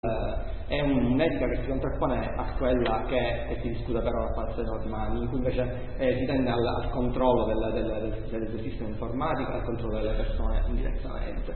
è un'etica che si contrappone a quella che si discute però a Palazzo dei Normanni, in cui invece si tende al controllo del sistema informatico, al controllo delle persone indirettamente.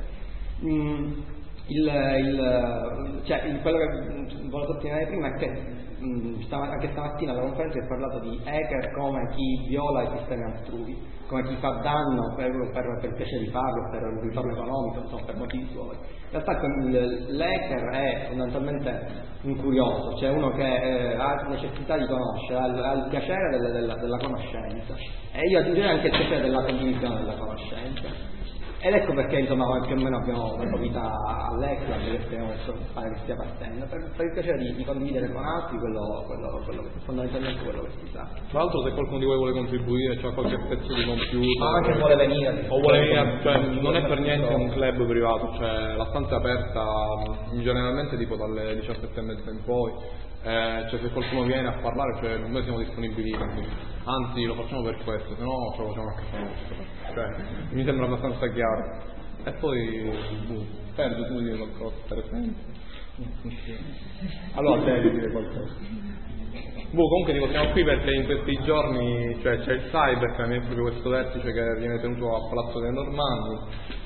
Quello che volevo sottolineare prima è che anche stamattina alla conferenza si è parlato di hacker come chi viola i sistemi altrui, come chi fa danno per il piacere di farlo, per un ritorno economico, insomma, per motivi suoi. In realtà l'hacker è fondamentalmente un curioso, cioè uno che ha necessità di conoscere, ha il piacere della conoscenza, e io aggiungerei anche il piacere della condivisione della conoscenza. Ed ecco perché insomma più o meno abbiamo dato vita all'ECLA, che pare che stia partendo, per il piacere di condividere con altri fondamentalmente quello che si sa. Tra l'altro, se qualcuno di voi vuole contribuire, c'è qualche pezzo di computer, anche vuole venire, cioè, non è per niente un club privato, cioè la stanza è aperta generalmente tipo dalle 17:30 in poi. Cioè, se qualcuno viene a parlare, cioè, noi siamo disponibili, anzi lo facciamo per questo, se no ce lo facciamo a casa nostra, cioè, mi sembra abbastanza chiaro. E poi Sergio, tu dire qualcosa per esempio? Allora devi dire qualcosa. Comunque dico, siamo qui perché in questi giorni, cioè, c'è il cyber, che è proprio questo vertice che viene tenuto a Palazzo dei Normanni.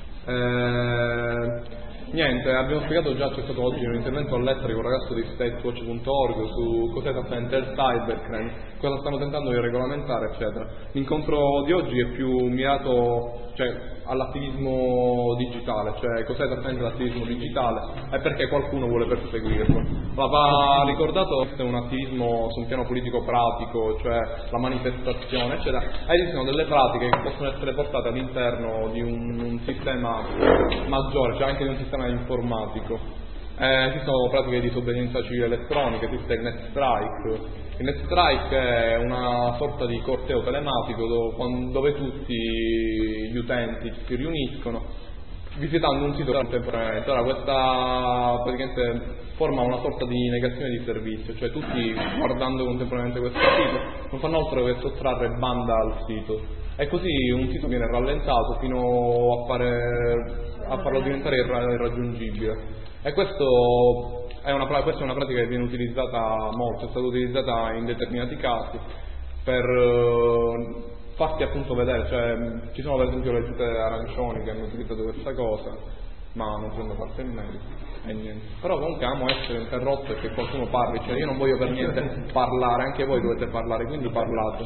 Niente, abbiamo spiegato già, c'è stato oggi un intervento all'estero con un ragazzo di statewatch.org su cos'è esattamente il cybercrime, cosa stanno tentando di regolamentare, eccetera. L'incontro di oggi è più mirato, cioè, all'attivismo digitale, cioè cos'è esattamente l'attivismo digitale e perché qualcuno vuole perseguirlo. Va ricordato che è un attivismo su un piano politico pratico, cioè la manifestazione, eccetera. Esistono delle pratiche che possono essere portate all'interno di un sistema maggiore, cioè anche di un sistema informatico. Esistono pratiche di disobbedienza civile elettronica, esiste il NetStrike. Il NetStrike è una sorta di corteo telematico dove tutti gli utenti si riuniscono visitando un sito contemporaneamente. Ora, questa praticamente forma una sorta di negazione di servizio, cioè tutti guardando contemporaneamente questo sito non fanno altro che sottrarre banda al sito, e così un sito viene rallentato fino a farlo diventare irraggiungibile. E questa è una pratica che viene utilizzata molto, è stata utilizzata in determinati casi per farti appunto vedere, cioè ci sono per esempio le giute arancioni che hanno utilizzato questa cosa, ma non prendo parte in merito e niente. Però comunque amo essere interrotto e che qualcuno parli, cioè io non voglio per niente parlare, anche voi dovete parlare, quindi parlate.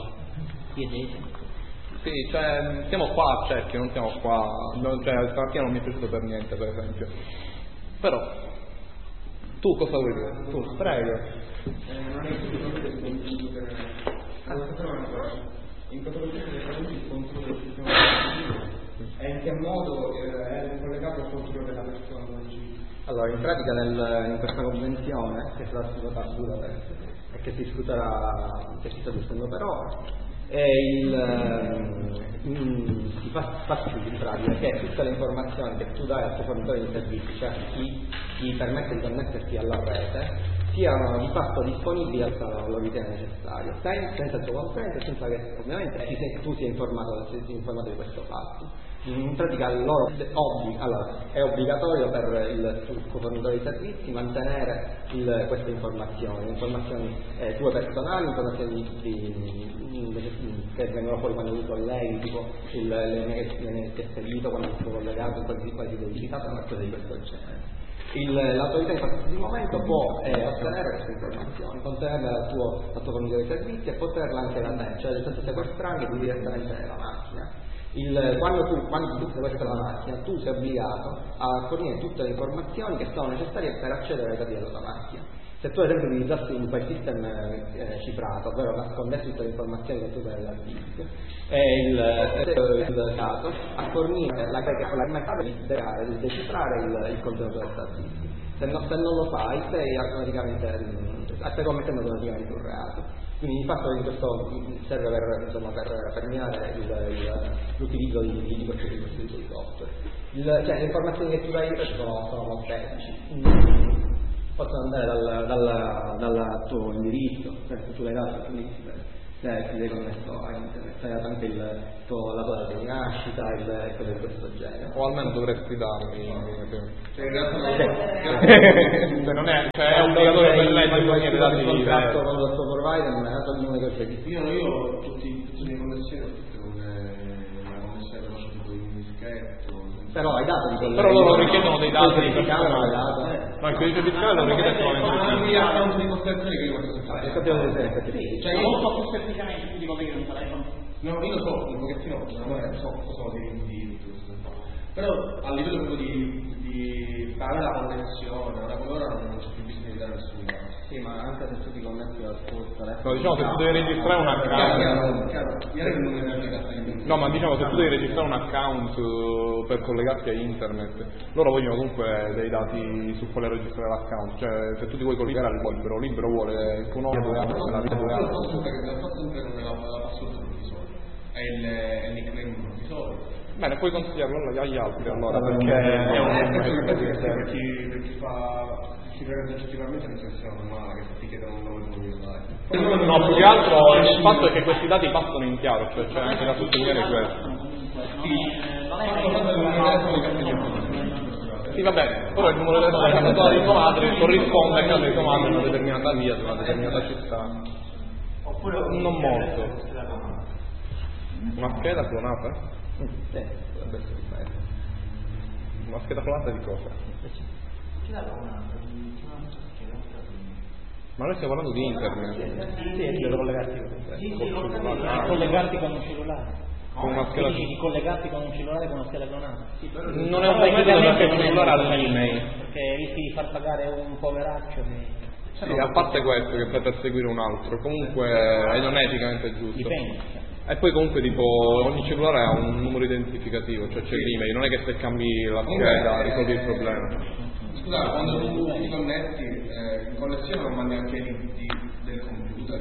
Sì, cioè siamo qua a cerchio, non siamo qua, cioè stamattina non mi è piaciuto per niente, per esempio. Però tu cosa vuoi dire? Tu, prego. Non è in patologia delle salute il controllo del sistema e in che modo è collegato al controllo della persona? Allora, in pratica in questa convenzione che sarà stata a Budapest e che si discuterà, che si sta discutendo per ora, si fa più in pratica che tutte le informazioni che tu dai al tuo fornitore di servizi, cioè chi permette di connetterti alla rete, siano di fatto disponibili al quale lo ritiene necessario, senza il tuo consenso, senza che ovviamente tu sia informato di questo fatto. In pratica è obbligatorio per il tuo fornitore di servizi mantenere queste informazioni tue personali, informazioni che vengono fuori quando li colleghi, tipo le viene spedito quando si è collegato, quasi verificato, una cosa di questo genere. L'autorità in qualsiasi momento può ottenere queste informazioni, contenerle al tuo fornitore di servizi e poterla anche da te, cioè senza sequestrare tu direttamente nella macchina. Quando tu sequestri la macchina, tu sei obbligato a fornire tutte le informazioni che sono necessarie per accedere ai dati della tua macchina. Se tu ad esempio utilizzassi un file system cifrato, ovvero nascondessi tutte le informazioni che tu dai dal disk, è il caso a fornire la macchina di decifrare il contenuto del disk. Se non lo fai, stai commettendo automaticamente un reato. Quindi di fatto questo serve per minare l'utilizzo di questo tipo di software. Cioè, le informazioni che tu dai sono molteplici. Possono andare dal tuo indirizzo, tu l'hai dato, ti sei connesso a internet, hai dato anche la tua data di nascita e cose di questo genere. O almeno dovresti darmi. Cioè, in realtà non è, cioè è obbligatorio per legge fornire dati il contratto con il tuo provider, non è dato il numero che c'è. io tutte le mie connessioni ho tutte con una connessione veloce tipo di un dischetto. Però hai dato di quello. Però loro richiedono dei dati di verificavano le date. Ma il codice fiscale lo richiede solamente Gli account di costellazione che io faccio sempre. Cioè io non so più semplicemente, tu ti colleghi un telefono. No, io lo so, un pochettino, so cosa sono dei individui, però a livello proprio di fare la connessione, ora come ora non c'è più bisogno di dare nessun dato. Sì, ma anche se tu ti connetti al tuo telefono. No, diciamo se tu devi registrare un account. No, ma diciamo se tu devi registrare un account per collegarti a internet, loro vogliono comunque dei dati su quale registrare l'account, cioè se tu ti vuoi collegare al libero vuole il tuo nome, la vita dove Io posso sempre che la password del provvisorio è il nickname del provvisorio. Bene, puoi consigliarlo agli altri allora, perché è un per chi fa si prende oggettivamente non sia normale che ti chiedono un nome di no, più che altro il fatto è che questi dati passano in chiaro, cioè anche da sottolineare questo. Sì, va bene, però il numero di telefono di tua madre corrisponde a casa di tua madre in una determinata via, in una determinata città. Non molto. Una scheda clonata? Potrebbe essere differente. Una scheda clonata di cosa? Ma noi stiamo parlando di internet. Sì, devo collegarti con un cellulare. Con una scheda Di collegarti con un cellulare con una scheda clonata. Sì, non è un metodo perché il cellulare ha l'email. Perché rischi di far pagare un poveraccio Sì, a parte questo che per perseguire un altro, comunque è non eticamente giusto. dipende. E poi comunque tipo ogni cellulare ha un numero identificativo, cioè c'è l'email, non è che se cambi la scheda risolvi il problema. Scusate, quando tu ti connetti, in connessione non mandi anche l'IP del computer.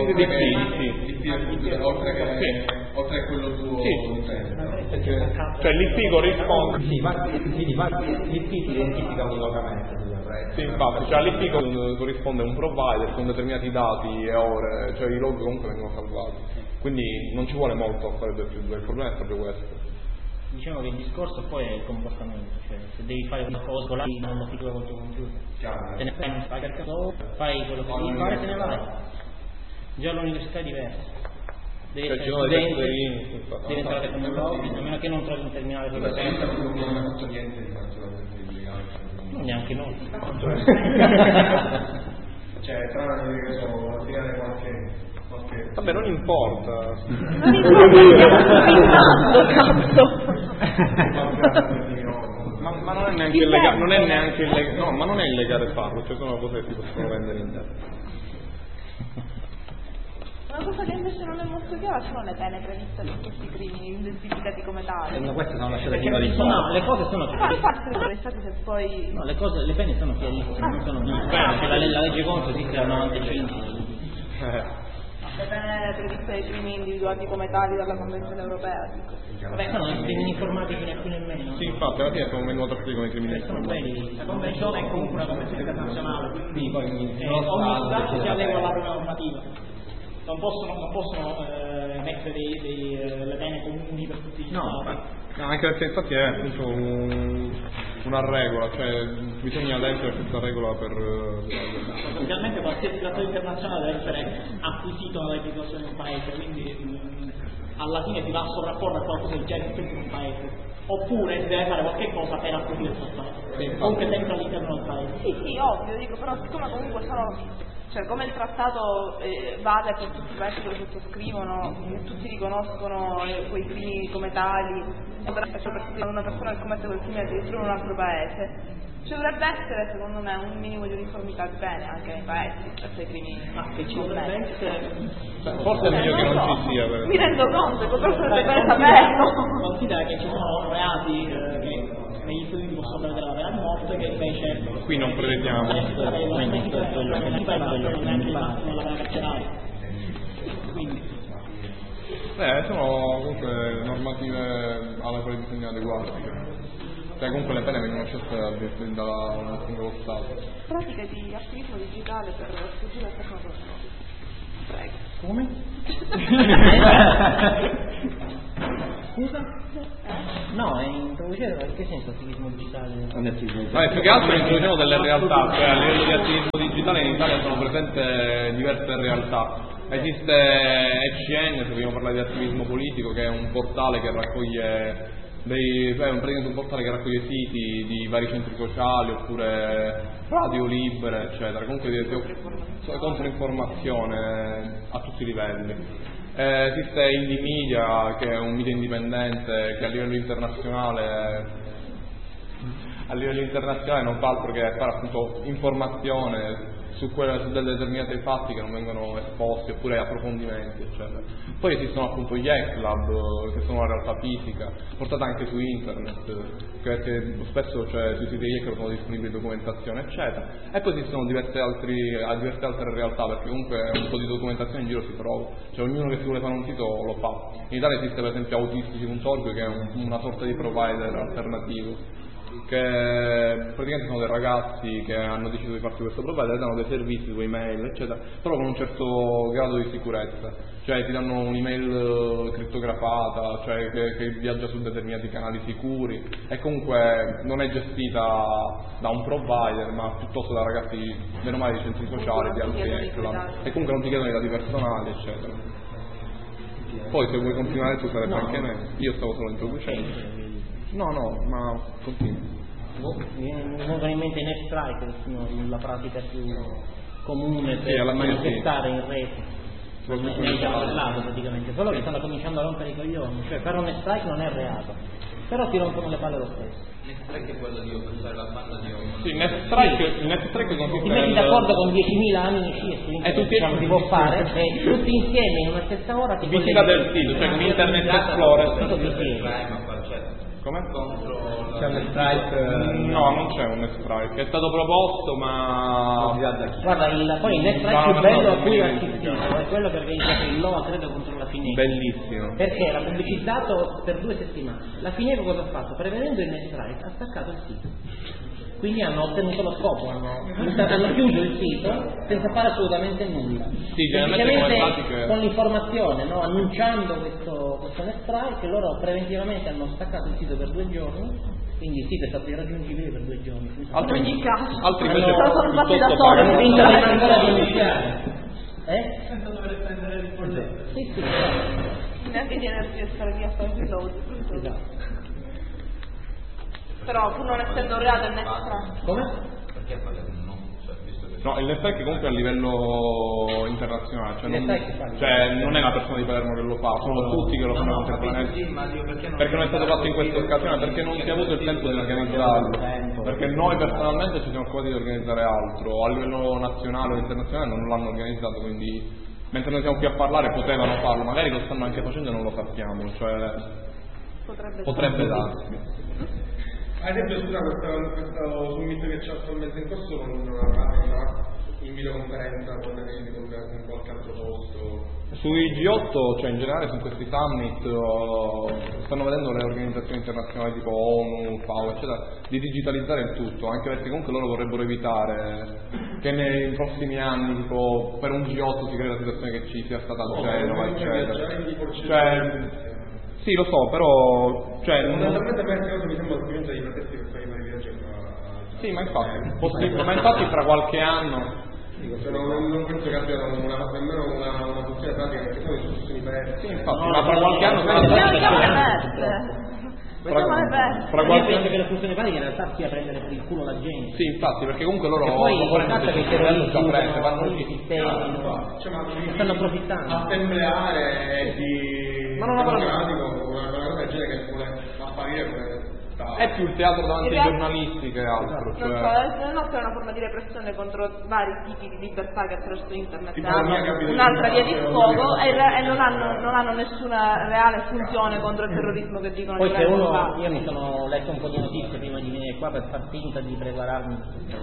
Oltre che quello tuo utente. Cioè l'IP corrisponde. L'IP ti identifica univocamente. Sì, infatti, cioè all'IP corrisponde un provider con determinati dati e ore, cioè i log comunque vengono salvati. Quindi non ci vuole molto a fare del più, il problema è proprio questo. Diciamo che il discorso poi è il comportamento, cioè se devi fare una cosa là non lo fai col tuo computer. Te ne prendi, fai il caso, fai quello che devi fare e te ne vai. Già all'università è diverso. Devi essere studente, devi entrare con un login, a meno che non trovi un terminale per esempio. Non ho fatto niente di particolarmente illegale. Neanche noi. Cioè, tranne che so, tirare qualche. Vabbè, non importa. Ma non è neanche illegale, no, ma non è illegale farlo, cioè sono cose che si possono vendere in te. Una cosa che invece non è molto chiara sono le pene previste per questi crimini identificati come tali. Queste sono lasciate Perché prima di le cose sono infatti se poi no, le pene sono chiarissime, non sono perché la legge contro esiste dal 95. le pene previste ai crimini individuati come tali dalla Convenzione Europea. Vabbè, sono crimini informatici né più nemmeno. Sì, infatti, alla fine sono vengono trattati come criminali. Sono belli. La Convenzione è comunque una convenzione internazionale, quindi poi ogni Stato si adegua alla propria normativa. Non possono mettere le pene comuni per tutti gli Stati. No, anche perché infatti è appunto una regola, cioè bisogna leggere questa regola per. Sostanzialmente qualsiasi trattato internazionale deve essere acquisito nella legislazione di un paese, quindi alla fine si va a sovrapporre a qualcosa di già esistente in un paese, oppure si deve fare qualche cosa per acquisire il suo stato, anche sempre all'interno del paese. Sì, ovvio, dico, però siccome comunque sono. Cioè, come il trattato vale per tutti i paesi che lo sottoscrivono, tutti riconoscono quei crimini come tali, e per una persona che commette quel crimine addirittura in un altro paese, ci dovrebbe essere, secondo me, un minimo di uniformità di pene anche nei paesi per quei crimini. Ma che ci dovrebbe essere? Forse è meglio che non ci sia. Mi rendo conto, questo sarebbe bene saperlo. Considera che ci sono reati che negli Stati Uniti possono prevedere la pena di morte, che invece qui non prevediamo. Sono comunque normative alle quali bisogna adeguarsi. Cioè comunque le pene vengono scelte da un singolo Stato. Pratiche di attivismo digitale per sfuggire al tecnologico. Come? Scusa? No, introducere in che senso attivismo digitale? Più che altro introduciamo delle realtà, cioè a livello di attivismo digitale in Italia sono presenti diverse realtà. Esiste ECN, se vogliamo parlare di attivismo politico, che è un portale che raccoglie praticamente un portale che raccoglie siti di vari centri sociali oppure radio libere, eccetera, comunque controinformazione a tutti i livelli. Esiste Indie Media, che è un media indipendente che a livello internazionale non fa altro che fare appunto informazione su delle determinate fatti che non vengono esposti, oppure approfondimenti, eccetera. Poi esistono appunto gli Hack-Lab, che sono una realtà fisica, portata anche su internet, che spesso sui siti di Hack sono disponibili documentazione, eccetera. E poi esistono diverse altre realtà, perché comunque un po' di documentazione in giro si trova, cioè ognuno che si vuole fare un sito lo fa. In Italia esiste per esempio autistici.org, che è una sorta di provider alternativo, che praticamente sono dei ragazzi che hanno deciso di farsi questo provider, danno dei servizi su email, eccetera, però con un certo grado di sicurezza, cioè ti danno un'email crittografata, cioè che viaggia su determinati canali sicuri, e comunque non è gestita da un provider, ma piuttosto da ragazzi meno male di centri sociali, di altri Hack-Lab, e comunque non ti chiedono i dati personali, eccetera. Poi se vuoi continuare tu sarebbe anche me, io stavo solo introducendo. No, ma continui. Mi vengono in mente i net strike, che sono la pratica più comune per manifestare in rete. Ne ho già parlato praticamente, solo che stanno cominciando a rompere i coglioni, cioè fare un net strike non è reato, però ti rompono le palle lo stesso. Net strike è quello di usare la banda di Sì, il net strike consiste ti metti d'accordo con 10.000 amici e tutti si può fare, e tutti insieme in una stessa ora ti visita del sito, cioè con Internet Explorer. Come? C'è un strike? No, non c'è un strike, è stato proposto ma... Guarda, poi il net strike più bello a cui ho assistito è quello che ha organizzato il LOA, credo, contro la Fineco. Bellissimo. Perché era pubblicizzato per 2 settimane. La Fineco cosa ha fatto? Prevedendo il net strike ha staccato il sito. Quindi hanno ottenuto lo scopo, hanno chiuso il sito senza fare assolutamente nulla. Sì, semplicemente con l'informazione, no? Annunciando questo net strike, loro preventivamente hanno staccato il sito per 2 giorni, quindi il sito è stato irraggiungibile per 2 giorni. In ogni caso, altri sono fatti da soli, hanno vinto ancora di iniziare. Senza dover prendere il problema. Sì. Neanche di energia stare via, stare più load. Esatto. Però pur non essendo un reato è net strike. Come? Perché fare no? No, il net strike comunque a livello internazionale, cioè non è una persona di Palermo che lo fa, sono tutti che lo fanno contemporaneamente. Perché non è stato fatto in questa occasione, perché non si è avuto il tempo di organizzarlo. Perché noi personalmente ci siamo occupati di organizzare altro, a livello nazionale o internazionale non l'hanno organizzato, quindi mentre noi siamo qui a parlare potevano farlo, magari lo stanno anche facendo e non lo sappiamo, cioè potrebbe darsi. Ad esempio, scusa, questo summit che c'è attualmente in corso non avrà in videoconferenza con qualche altro posto? Sui G8, cioè in generale su questi summit, stanno vedendo le organizzazioni internazionali tipo ONU, FAO, eccetera, di digitalizzare il tutto, anche perché comunque loro vorrebbero evitare che nei prossimi anni, tipo per un G8 si crea la situazione che ci sia stata a Genova, eccetera. Sì, lo so, però fondamentalmente questa cosa mi sembra strumento di protesti per fare i vari viaggi. Sì, ma infatti fra qualche anno non penso che abbiano nemmeno una funzione pratica, perché sono discussioni perse. Sì, infatti, ma fra qualche anno Fra qualche penso che la funzione pratica in realtà sia prendere per il culo la gente. Sì, infatti, perché comunque loro poi il fatto che i terroristi vanno i sistemi stanno approfittando. Assembleare una cosa del genere che vuole apparire come è più il teatro davanti ai giornalisti che altro. La nostra è una forma di repressione contro vari tipi di libertà che attraverso internet hanno un'altra via di sfogo e non hanno nessuna reale funzione contro il terrorismo che dicono. Poi se io mi sono letto un po' di notizie prima di venire qua per far finta di prepararmi.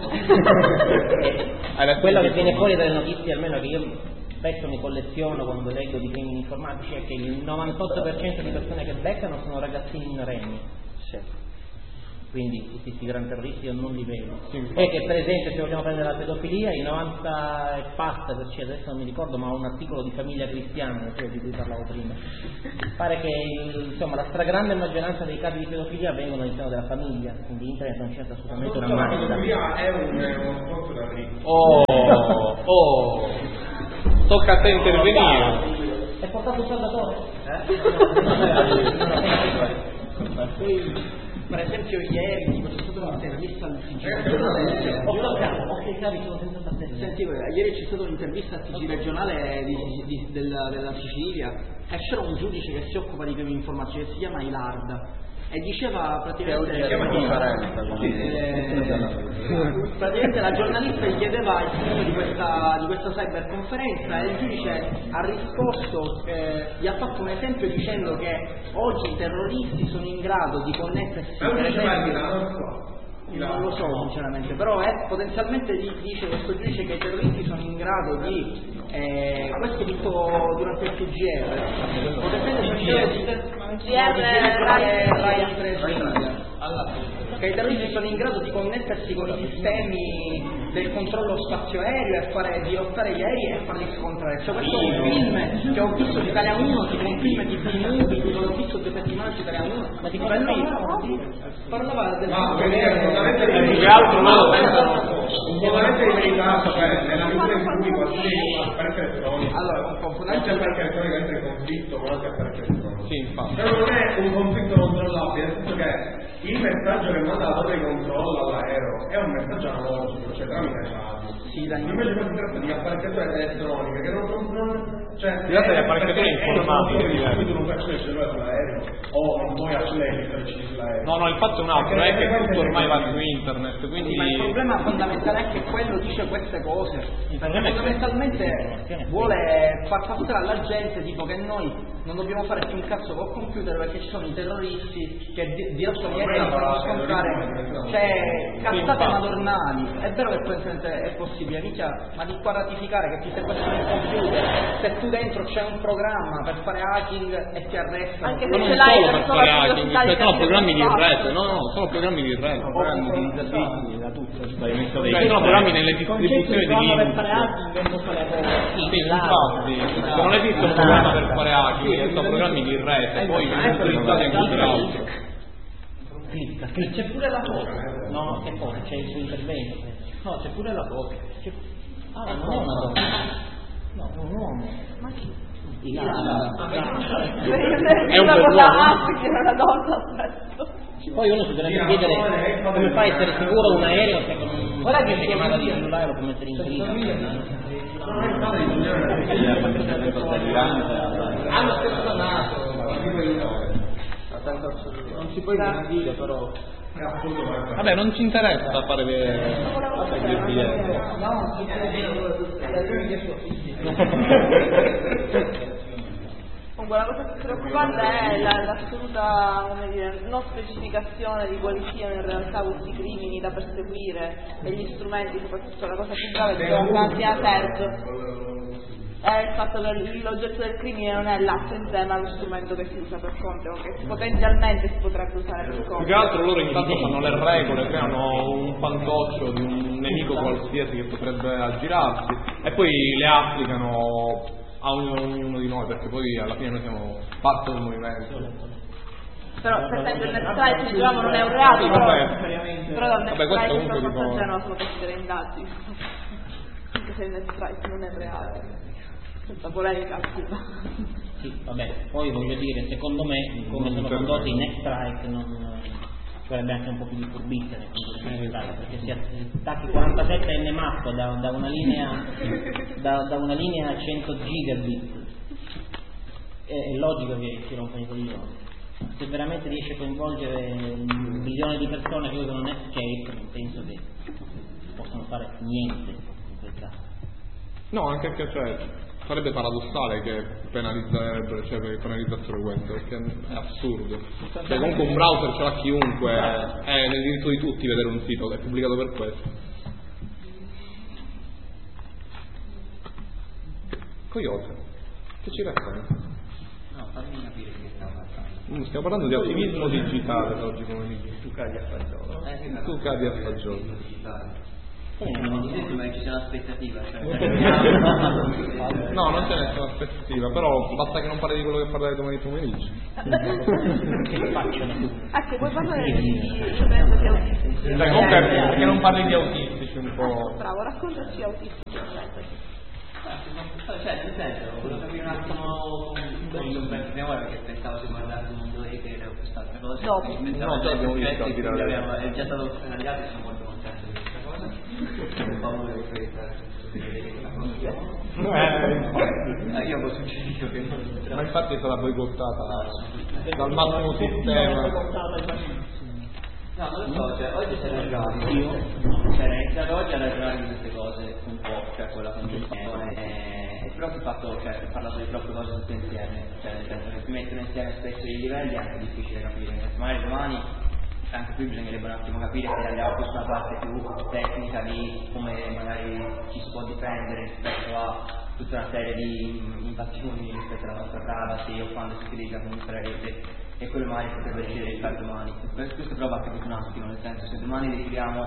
Quello che viene fuori dalle notizie, almeno che io spesso mi colleziono quando leggo di crimini informatici, è che il 98% di persone che beccano sono ragazzini minorenni. quindi tutti questi grandi terroristi io non li vedo. E che per esempio, se vogliamo prendere la pedofilia, il 90 e passa per cento, adesso non mi ricordo, ma un articolo di Famiglia Cristiana, quello di cui parlavo prima, pare che insomma la stragrande maggioranza dei casi di pedofilia avvengono all'interno della famiglia, quindi internet non c'entra assolutamente una La mazza. pedofilia è uno sport da ricco. Tocca a te intervenire. È portato il saldatore? Per esempio ieri c'è stata un'intervista al TG regionale. Sentivo, ieri c'è stata un'intervista al TG regionale della Sicilia e c'era un giudice che si occupa di quelle informazioni che si chiama Ilarda e diceva praticamente la giornalista gli chiedeva il senso di questa cyberconferenza e il giudice ha risposto, gli ha fatto un esempio dicendo che oggi i terroristi sono in grado di connettersi per esempio, non lo so sinceramente, però potenzialmente dice questo giudice che i terroristi sono in grado di questo tutto durante il TGR che i terroristi sono in grado di connettersi con i sistemi del controllo spazio aereo e di lottare gli aerei e farli scontrare. Cioè questo è un film che ho visto di Italia 1, tipo un film di B-Movie, che l'ho visto 2 settimane su Italia 1, ma tipo parlava del più che altro loro pensano un po' di verità, cioè nella misura in cui qualsiasi apparecchio elettronico, allora anche apparecchio elettronico entra in conflitto con altri apparecchi elettronici. Sì, infatti. Però non è un conflitto controllabile, nel senso che il messaggio che manda la torre di controllo all'aereo è un messaggio analogico, cioè tramite radio. Invece poi si tratta di apparecchiature elettroniche che non cioè si tratta di apparecchiature informatiche, quindi non puoi accedere il cellulare sull'aereo o non puoi accedere ai elettronici sull'aereo. No, il fatto è un altro, è che tutto ormai va su internet, quindi ma il problema fondamentale è che quello dice queste cose, fondamentalmente vuole far passare alla gente tipo che noi non dobbiamo fare più un cazzo col computer perché ci sono i terroristi che dirottano gli aerei per scontrare, cioè cazzate madornali. È vero che è possibile, ma di qua ratificare che ti sequestrano il computer, se tu dentro c'è un programma per fare hacking e ti arrestano, anche ma se non ce l'hai solo per fare hacking, cioè sono programmi di rete, rete, sono programmi di rete, programmi di servizi da tutto, sono programmi nelle distribuzioni di per Linux. fare hacking è molto Sì, infatti, non esiste un programma per fare hacking, sono programmi di rete, poi utilizzati anche per altro. Clicca, c'è pure la foto. No, che cosa? C'è il suo intervento. No, c'è pure la foto. Non è una donna. No, è un uomo. ma chi? È un bel uomo. Che era una donna, aspetta. Poi uno si dovrebbe chiedere come fa a essere sicuro un aereo se con una chiamata di cellulare lo può mettere in crisi. Hanno stesso nato, non si può dire però. Vabbè, non ci interessa fare le biglietti. Comunque la cosa più preoccupante è l'assoluta, come dire, non specificazione di quali siano in realtà questi crimini da perseguire e gli strumenti, soprattutto la cosa più grave che davanti a Sergio è il fatto che l'oggetto del crimine non è l'atto in sé ma lo strumento che si usa per compiere, che potenzialmente si potrebbe usare per compiere. Più che altro loro intanto fanno le regole, creano un fantoccio di un nemico qualsiasi che potrebbe aggirarsi e poi le applicano a ognuno di noi, perché poi alla fine noi siamo parte del movimento. Però per esempio il NetStrike diciamo non è un reato, però dal NetStrike sono abbastanza no, sono queste le indagini, anche se il NetStrike non è reato. Questa polemica attiva. Sì, vabbè, poi voglio dire, secondo me, come sono condotti i NetStrike ci vorrebbe anche un po' più di furbizia nel condotti i NetStrike, perché si attacchi 47 nMAP da una linea a 100 gigabit, è logico che si rompano i coglioni. Se veramente riesce a coinvolgere 1 milione di persone che usano Netscape, non penso che possano fare niente in quel caso. No, anche perché sarebbe paradossale che penalizzassero questo, perché è assurdo. Cioè, comunque un browser ce l'ha chiunque, è nel diritto di tutti vedere un sito, è pubblicato per questo. Coyote, che ci resta? No, fammi capire che stiamo parlando. Stiamo parlando di attivismo digitale oggi pomeriggio. Tu cadi a fagiolo. Tu cadi a fagiolo. Non mi sembra che ci sia un'aspettativa, cioè. No, non c'è nessuna aspettativa, però basta che non parli di quello che parlavi domani pomeriggio. Che puoi parlare di autistici. Comunque perché non parli di autistici un po'. Bravo, raccontaci autistici. Cioè, nel senso, volevo capire un attimo prima ora perché pensavo di guardare il mondo e che era quest'altra cosa. Dopo. No, già abbiamo visto è già stato analizzato e sono molto contento di questa cosa. Ho paura di questa io ho suggerito che ma infatti è stata boicottata dal massimo sistema. No, non lo so, cioè, oggi sono arrivato io, cioè iniziato oggi a ragionare di queste cose un po', cioè quella congiunzione, però si fatto, cioè si è parlato di troppe cose tutte insieme, cioè nel senso che si mettono insieme spesso i livelli è anche difficile capire, magari domani anche qui bisognerebbe un attimo capire se andiamo più su una parte più tecnica di come magari ci si può difendere rispetto a tutta una serie di invasioni rispetto alla nostra privacy o quando si utilizza comunque la rete. E quello magari potrebbe decidere il fare domani. Questo però va capito un attimo, nel senso se domani decidiamo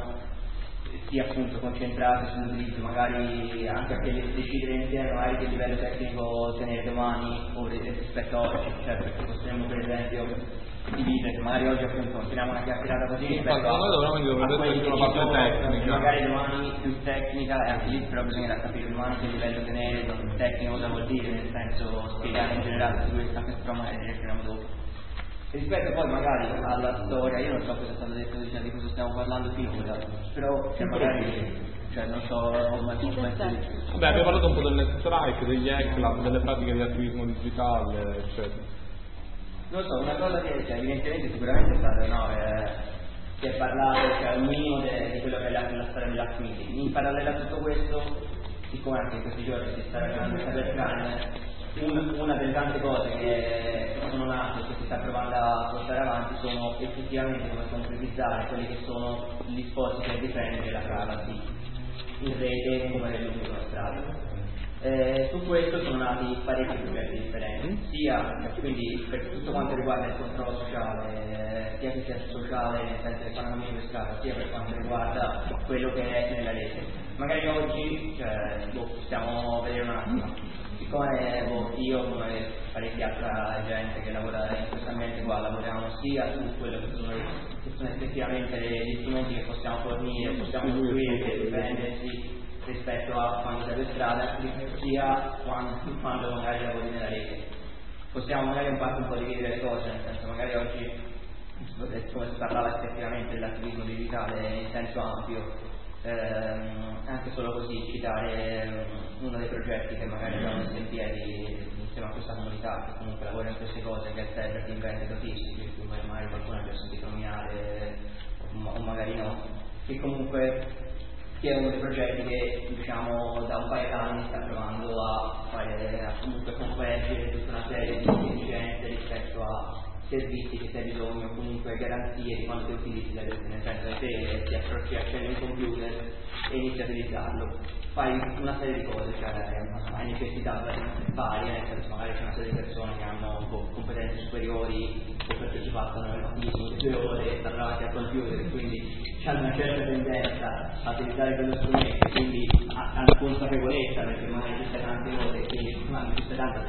sì appunto concentrarsi sull'utilizzo, magari anche a decidere insieme magari che livello tecnico tenere domani o rispetto a oggi, cioè perché potremmo per esempio dividere, magari oggi appunto teniamo una chiacchierata così rispetto a una parte tecnica, magari domani più tecnica e anche lì però bisognerà capire domani che livello tenere, tecnico cosa vuol dire, nel senso spiegare in generale su questo, anche però magari riusciremo dopo. Rispetto poi magari alla storia, io non so cosa è stato detto di cosa stiamo parlando finora, però cioè, magari, cioè non so come Vabbè, abbiamo parlato un po' del net strike, degli hack, delle pratiche di attivismo digitale, eccetera. Non lo so, una cosa che cioè, evidentemente sicuramente è stata, si è parlato, cioè un minimo di quello che è la storia dell'hack meeting. In parallelo a tutto questo, siccome anche in questi giorni si sta ragionando di cybercrime, una delle tante cose che sono nate e che si sta provando a portare avanti sono effettivamente come concretizzare quelli che sono gli sforzi per difendere la privacy in rete come nell'uso strada. Su questo sono nati parecchi progetti differenti, sia quindi per tutto quanto riguarda il controllo sociale, sia che sia sociale nel senso che fanno meno pescata, sia per quanto riguarda quello che è nella rete. Magari oggi possiamo vedere un attimo. Siccome io come parecchia altra gente che lavora in questo ambiente qua lavoriamo sia su quello che sono effettivamente gli strumenti che possiamo fornire, possiamo costruire per difendersi rispetto a quando sei per strada, sia quando magari lavori nella rete. Possiamo magari un po' dividere le cose, nel senso magari oggi come si parlava effettivamente dell'attivismo digitale in senso ampio. Anche solo così citare uno dei progetti che magari abbiamo messo in piedi insieme a questa comunità che comunque lavora in queste cose, che è il Cyber Team Vendit Autistici, di cui magari qualcuno ha già sentito nominare o magari no, che comunque è uno dei progetti che diciamo da un paio d'anni sta provando a comunque convergere tutta una serie di esigenze rispetto a servizi che sei bisogno, comunque garanzie di quando ti utilizzi la rete, nel senso che te ti approcci, accendi un computer e inizi a utilizzarlo, fai una serie di cose, cioè hai necessità varie, nel senso magari c'è una serie di persone che hanno competenze superiori o perché ci passano le 2 ore stanno davanti al computer e quindi hanno una certa tendenza a utilizzare quello strumento, quindi hanno consapevolezza perché magari ci stai tante ore e quindi ci stai tanta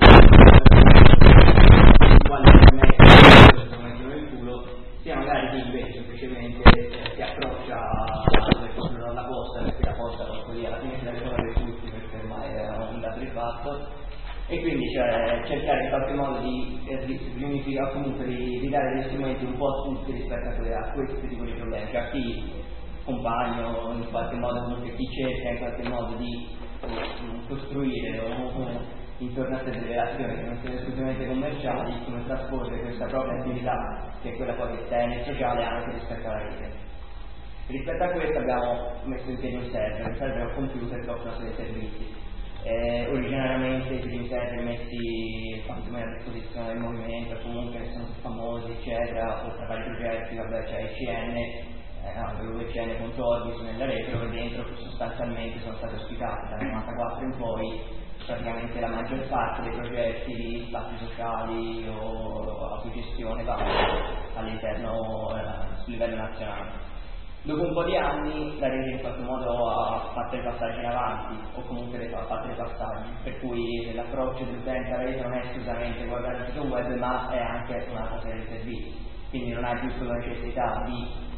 quale mettono nel culo, sia magari chi invece semplicemente si approccia alla posta perché la posta così alla fine si deve trovare tutti perché ormai è un dato di fatto e quindi cercare in qualche modo di unificare comunque di dare degli strumenti un po' a tutti rispetto a questi tipi di problemi, cioè a chi compagno in qualche modo comunque chi cerca in qualche modo di costruire o intorno a sé delle relazioni che non siano esclusivamente commerciali, come trasporre questa propria attività, che è quella poi che sta nel sociale anche rispetto alla rete. Rispetto a questo abbiamo messo in piedi un server è un computer che offre una serie di servizi. Originariamente i primi server messi quantomeno a disposizione del movimento, comunque ne sono famosi, eccetera, oltre a vari progetti, vabbè c'è ICN.Orbis nella rete, dove dentro sostanzialmente sono stati ospitati dal 94 in poi praticamente la maggior parte dei progetti di spazi sociali o a cui gestione va all'interno sul livello nazionale. Dopo un po' di anni la rete in qualche modo ha fatto i passaggi in avanti, o comunque ha fatto i passaggi, per cui l'approccio dell'utente alla rete non è esclusivamente guardare il sito web, ma è anche un'altra serie di servizi. Quindi non hai più solo la necessità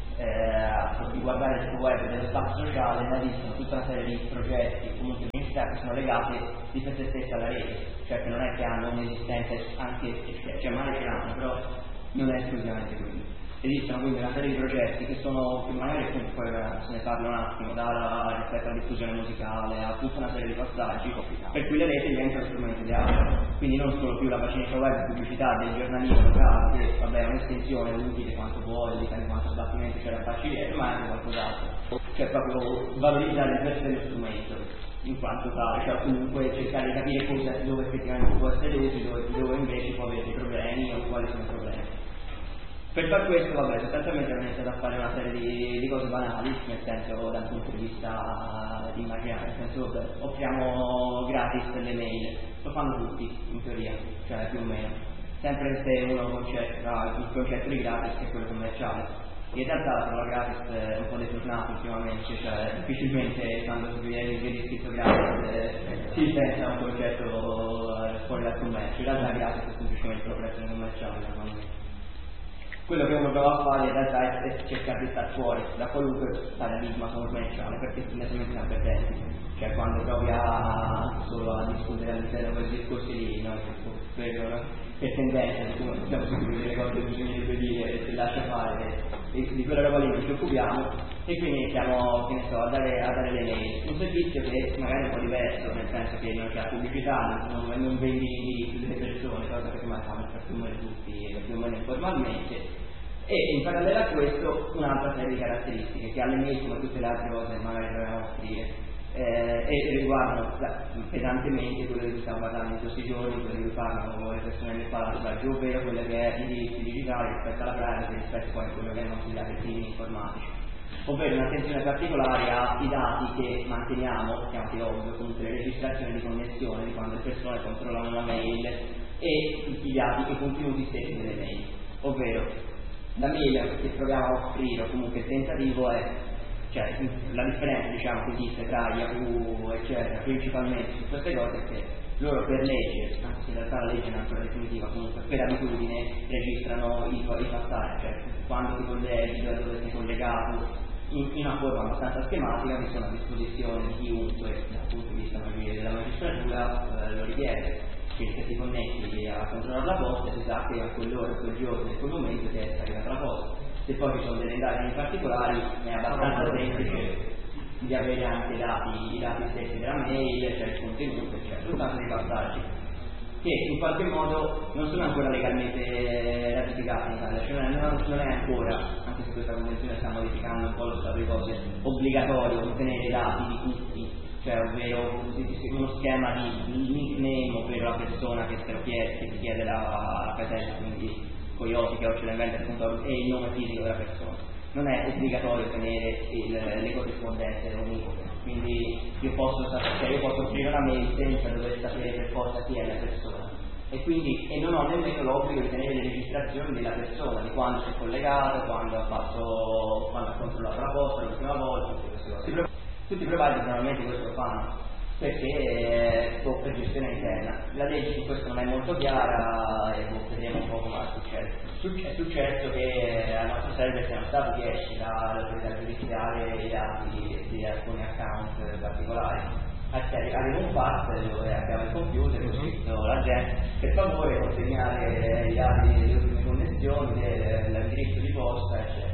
di guardare il sito web dello spazio sociale, ma esistono tutta una serie di progetti, comunque di università che sono legati di per sé stessi alla rete, cioè che non è che hanno un'esistenza anche, cioè magari ce l'hanno, però non è esclusivamente quello. Esistono quindi una serie di progetti che magari poi se ne parla un attimo, rispetto alla diffusione musicale, a tutta una serie di passaggi, per cui le reti diventano strumenti ideali. Quindi non solo più la paginetta web, pubblicità del giornalismo locale, che vabbè è un'estensione, utile quanto vuoi, dipende quanto sbattimento c'è da farci dietro, ma anche qualcos'altro. Cioè proprio valorizzare il per sé dello strumento, in quanto tale, cioè comunque cercare di capire dove effettivamente può essere utile, dove invece può avere dei problemi o quali sono i problemi. Per far questo, vabbè, sostanzialmente abbiamo iniziato a fare una serie di cose banali, nel senso dal punto di vista di immaginare, nel senso vabbè, offriamo gratis le mail, lo fanno tutti in teoria, cioè più o meno, sempre se uno concentra il concetto di gratis che è quello commerciale. In realtà la parola gratis è un po' deturnato ultimamente, cioè difficilmente quando si viene scritto gratis si pensa a un concetto fuori dal commercio, in realtà gratis è semplicemente l'operazione commerciale normalmente. Quello che uno prova a fare in realtà è cercare di stare fuori da qualunque paradigma commerciale, perché tendenzialmente siamo perdenti. Cioè quando provi solo a discutere all'interno di quei discorsi lì, noi per tendenza, come siamo sicuri delle cose che bisognerebbe dire e si lascia fare, e di quella roba lì non ci occupiamo, e quindi iniziamo, che ne so, a dare le mail. Un servizio che magari è un po' diverso, nel senso che non c'è pubblicità, non vendi delle persone, cosa che prima fanno per più o meno tutti, più o meno informalmente. E in parallelo a questo un'altra serie di caratteristiche che alle mail, come tutte le altre cose che magari proviamo a offrire, e riguardano pesantemente quello di cui stiamo parlando in questi giorni, quello di cui parlano le persone nel palazzo, ovvero quello che è i diritti digitali rispetto alla privacy, rispetto poi a quello che hanno studiato i crimini informatici, ovvero un'attenzione particolare ai dati che manteniamo, chiamati ovvio, comunque le registrazioni di connessione di quando le persone controllano una mail e tutti gli dati, i contenuti stessi delle mail, ovvero la mail che proviamo a offrire, o comunque il tentativo è, cioè la differenza diciamo che esiste tra Yahoo eccetera principalmente su queste cose è che loro per legge, anzi in realtà la legge non è ancora definitiva, comunque per abitudine registrano i passaggi, cioè quando ti colleghi, dove sei collegato, in una forma abbastanza schematica che sono a disposizione di chiunque dal punto di vista della magistratura lo richiede. Quindi se ti connetti a controllare la posta si sa che a quell'ora, quel giorno e quel momento ti è arrivata la posta. Se poi ci sono delle indagini particolari è abbastanza semplice di avere anche i dati stessi della mail, cioè il contenuto, eccetera, tutta una serie di passaggi che in qualche modo non sono ancora legalmente ratificati in Italia, cioè non è ancora, anche se questa convenzione sta modificando un po' lo stato di cose, obbligatorio ottenere i dati di tutti, cioè ovvero uno schema di nickname ovvero la persona che te lo chiede, che ti chiede la patente, quindi coyote.org e il nome fisico della persona. Non è obbligatorio tenere le corrispondenze univoche, quindi io posso offrire una mail senza dover sapere per forza chi è la persona e non ho nemmeno l'obbligo di tenere le registrazioni della persona, di quando si è collegato, quando ha controllato la posta l'ultima volta, tutte queste cose. Tutti i provider normalmente questo lo fanno perché per gestione interna. La legge su questo non è molto chiara e vedremo un po' come è successo. È successo che al nostro server siano stati chiesti dall'autorità giudiziaria i dati di alcuni account particolari. Avevo un fax dove abbiamo il computer e ho scritto la gente per favore consegnare i dati delle ultime connessioni, l'indirizzo di posta, eccetera.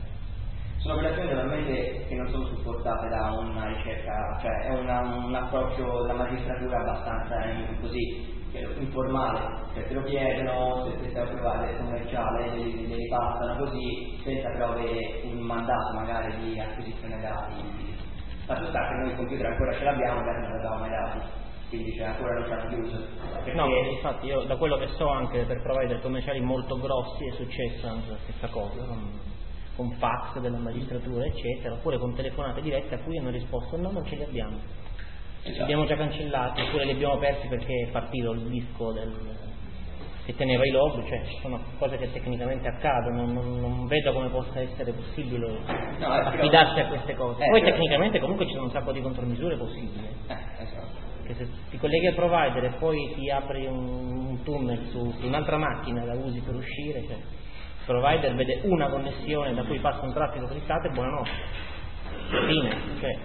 Sono operazioni normalmente che non sono supportate da una ricerca, cioè è un approccio della magistratura abbastanza così informale, cioè te lo chiedono, se stai a provare commerciale, li passano così, senza però avere un mandato magari di acquisizione dati. Fatto sta che noi il computer ancora ce l'abbiamo, ma non l'abbiamo mai dati, quindi ancora non c'hanno chiuso. Perché... No, infatti io da quello che so anche per provider commerciali molto grossi è successa anche la stessa cosa, con fax della magistratura eccetera, oppure con telefonate dirette a cui hanno risposto no, non ce li abbiamo. abbiamo già cancellati, oppure li abbiamo persi perché è partito il disco che teneva i log, cioè sono cose che tecnicamente accadono, non vedo come possa essere possibile affidarsi a queste cose. Poi tecnicamente comunque ci sono un sacco di contromisure possibili. Esatto. Che se ti colleghi al provider e poi ti apri un tunnel su un'altra macchina e la usi per uscire, cioè, il provider vede una connessione da cui passa un traffico criptato e buonanotte. Fine, cioè,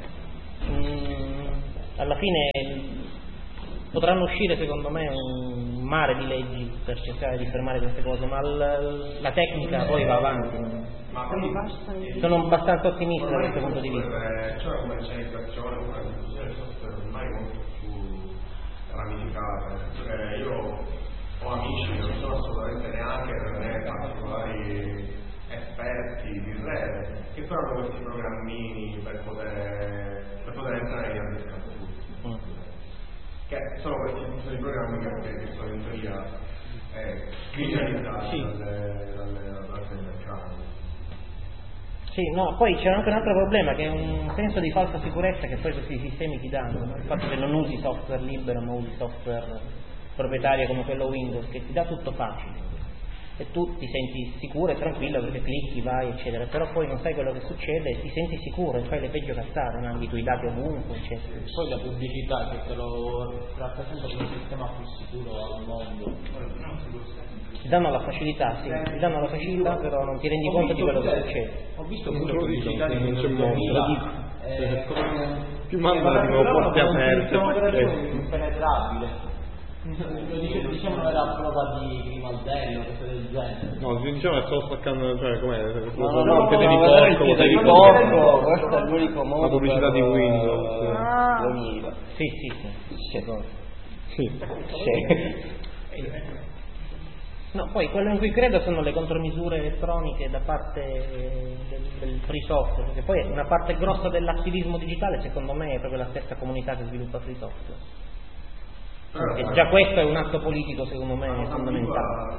alla fine potranno uscire secondo me un mare di leggi per cercare di fermare queste cose, ma la tecnica poi va avanti. Sono abbastanza ottimista da questo punto di vista. C'è una commercializzazione, una diffusione del software ormai molto più ramificata, perché io ho amici che non sono assolutamente neanche né particolari esperti di rete, che però hanno questi programmini per poter entrare negli hard disk tutti. Che sono questi programmi che sono in teoria criminalizzati dalle mercati. Sì, no, poi c'è anche un altro problema che è un senso di falsa sicurezza che poi questi sistemi ti danno, il fatto che non usi software libero ma usi software proprietario come quello Windows, che ti dà tutto facile e tu ti senti sicuro e tranquillo perché clicchi, vai eccetera, però poi non sai quello che succede e ti senti sicuro e fai le peggio cazzate, mandi i tuoi dati ovunque eccetera. Poi la pubblicità che te lo rappresenta come il sistema più sicuro al mondo. Ti danno la facilità, sì, ti danno la facilità, però non ti rendi conto di quello che succede. Ho visto pure pubblicità di non c'è modo. Più mandano porte aperte. Impenetrabile. Diciamo era prova di Grimaldello, cose del genere. No, diciamo che stavo staccando, cioè com'è? No, Fede di porco, questo è l'unico modo. La pubblicità di Windows. L'Oniva. Sì. No, poi quello in cui credo sono le contromisure elettroniche da parte del free software, perché poi una parte grossa dell'attivismo digitale secondo me è proprio la stessa comunità che sviluppa free software. Perché già questo è un atto politico secondo me fondamentale.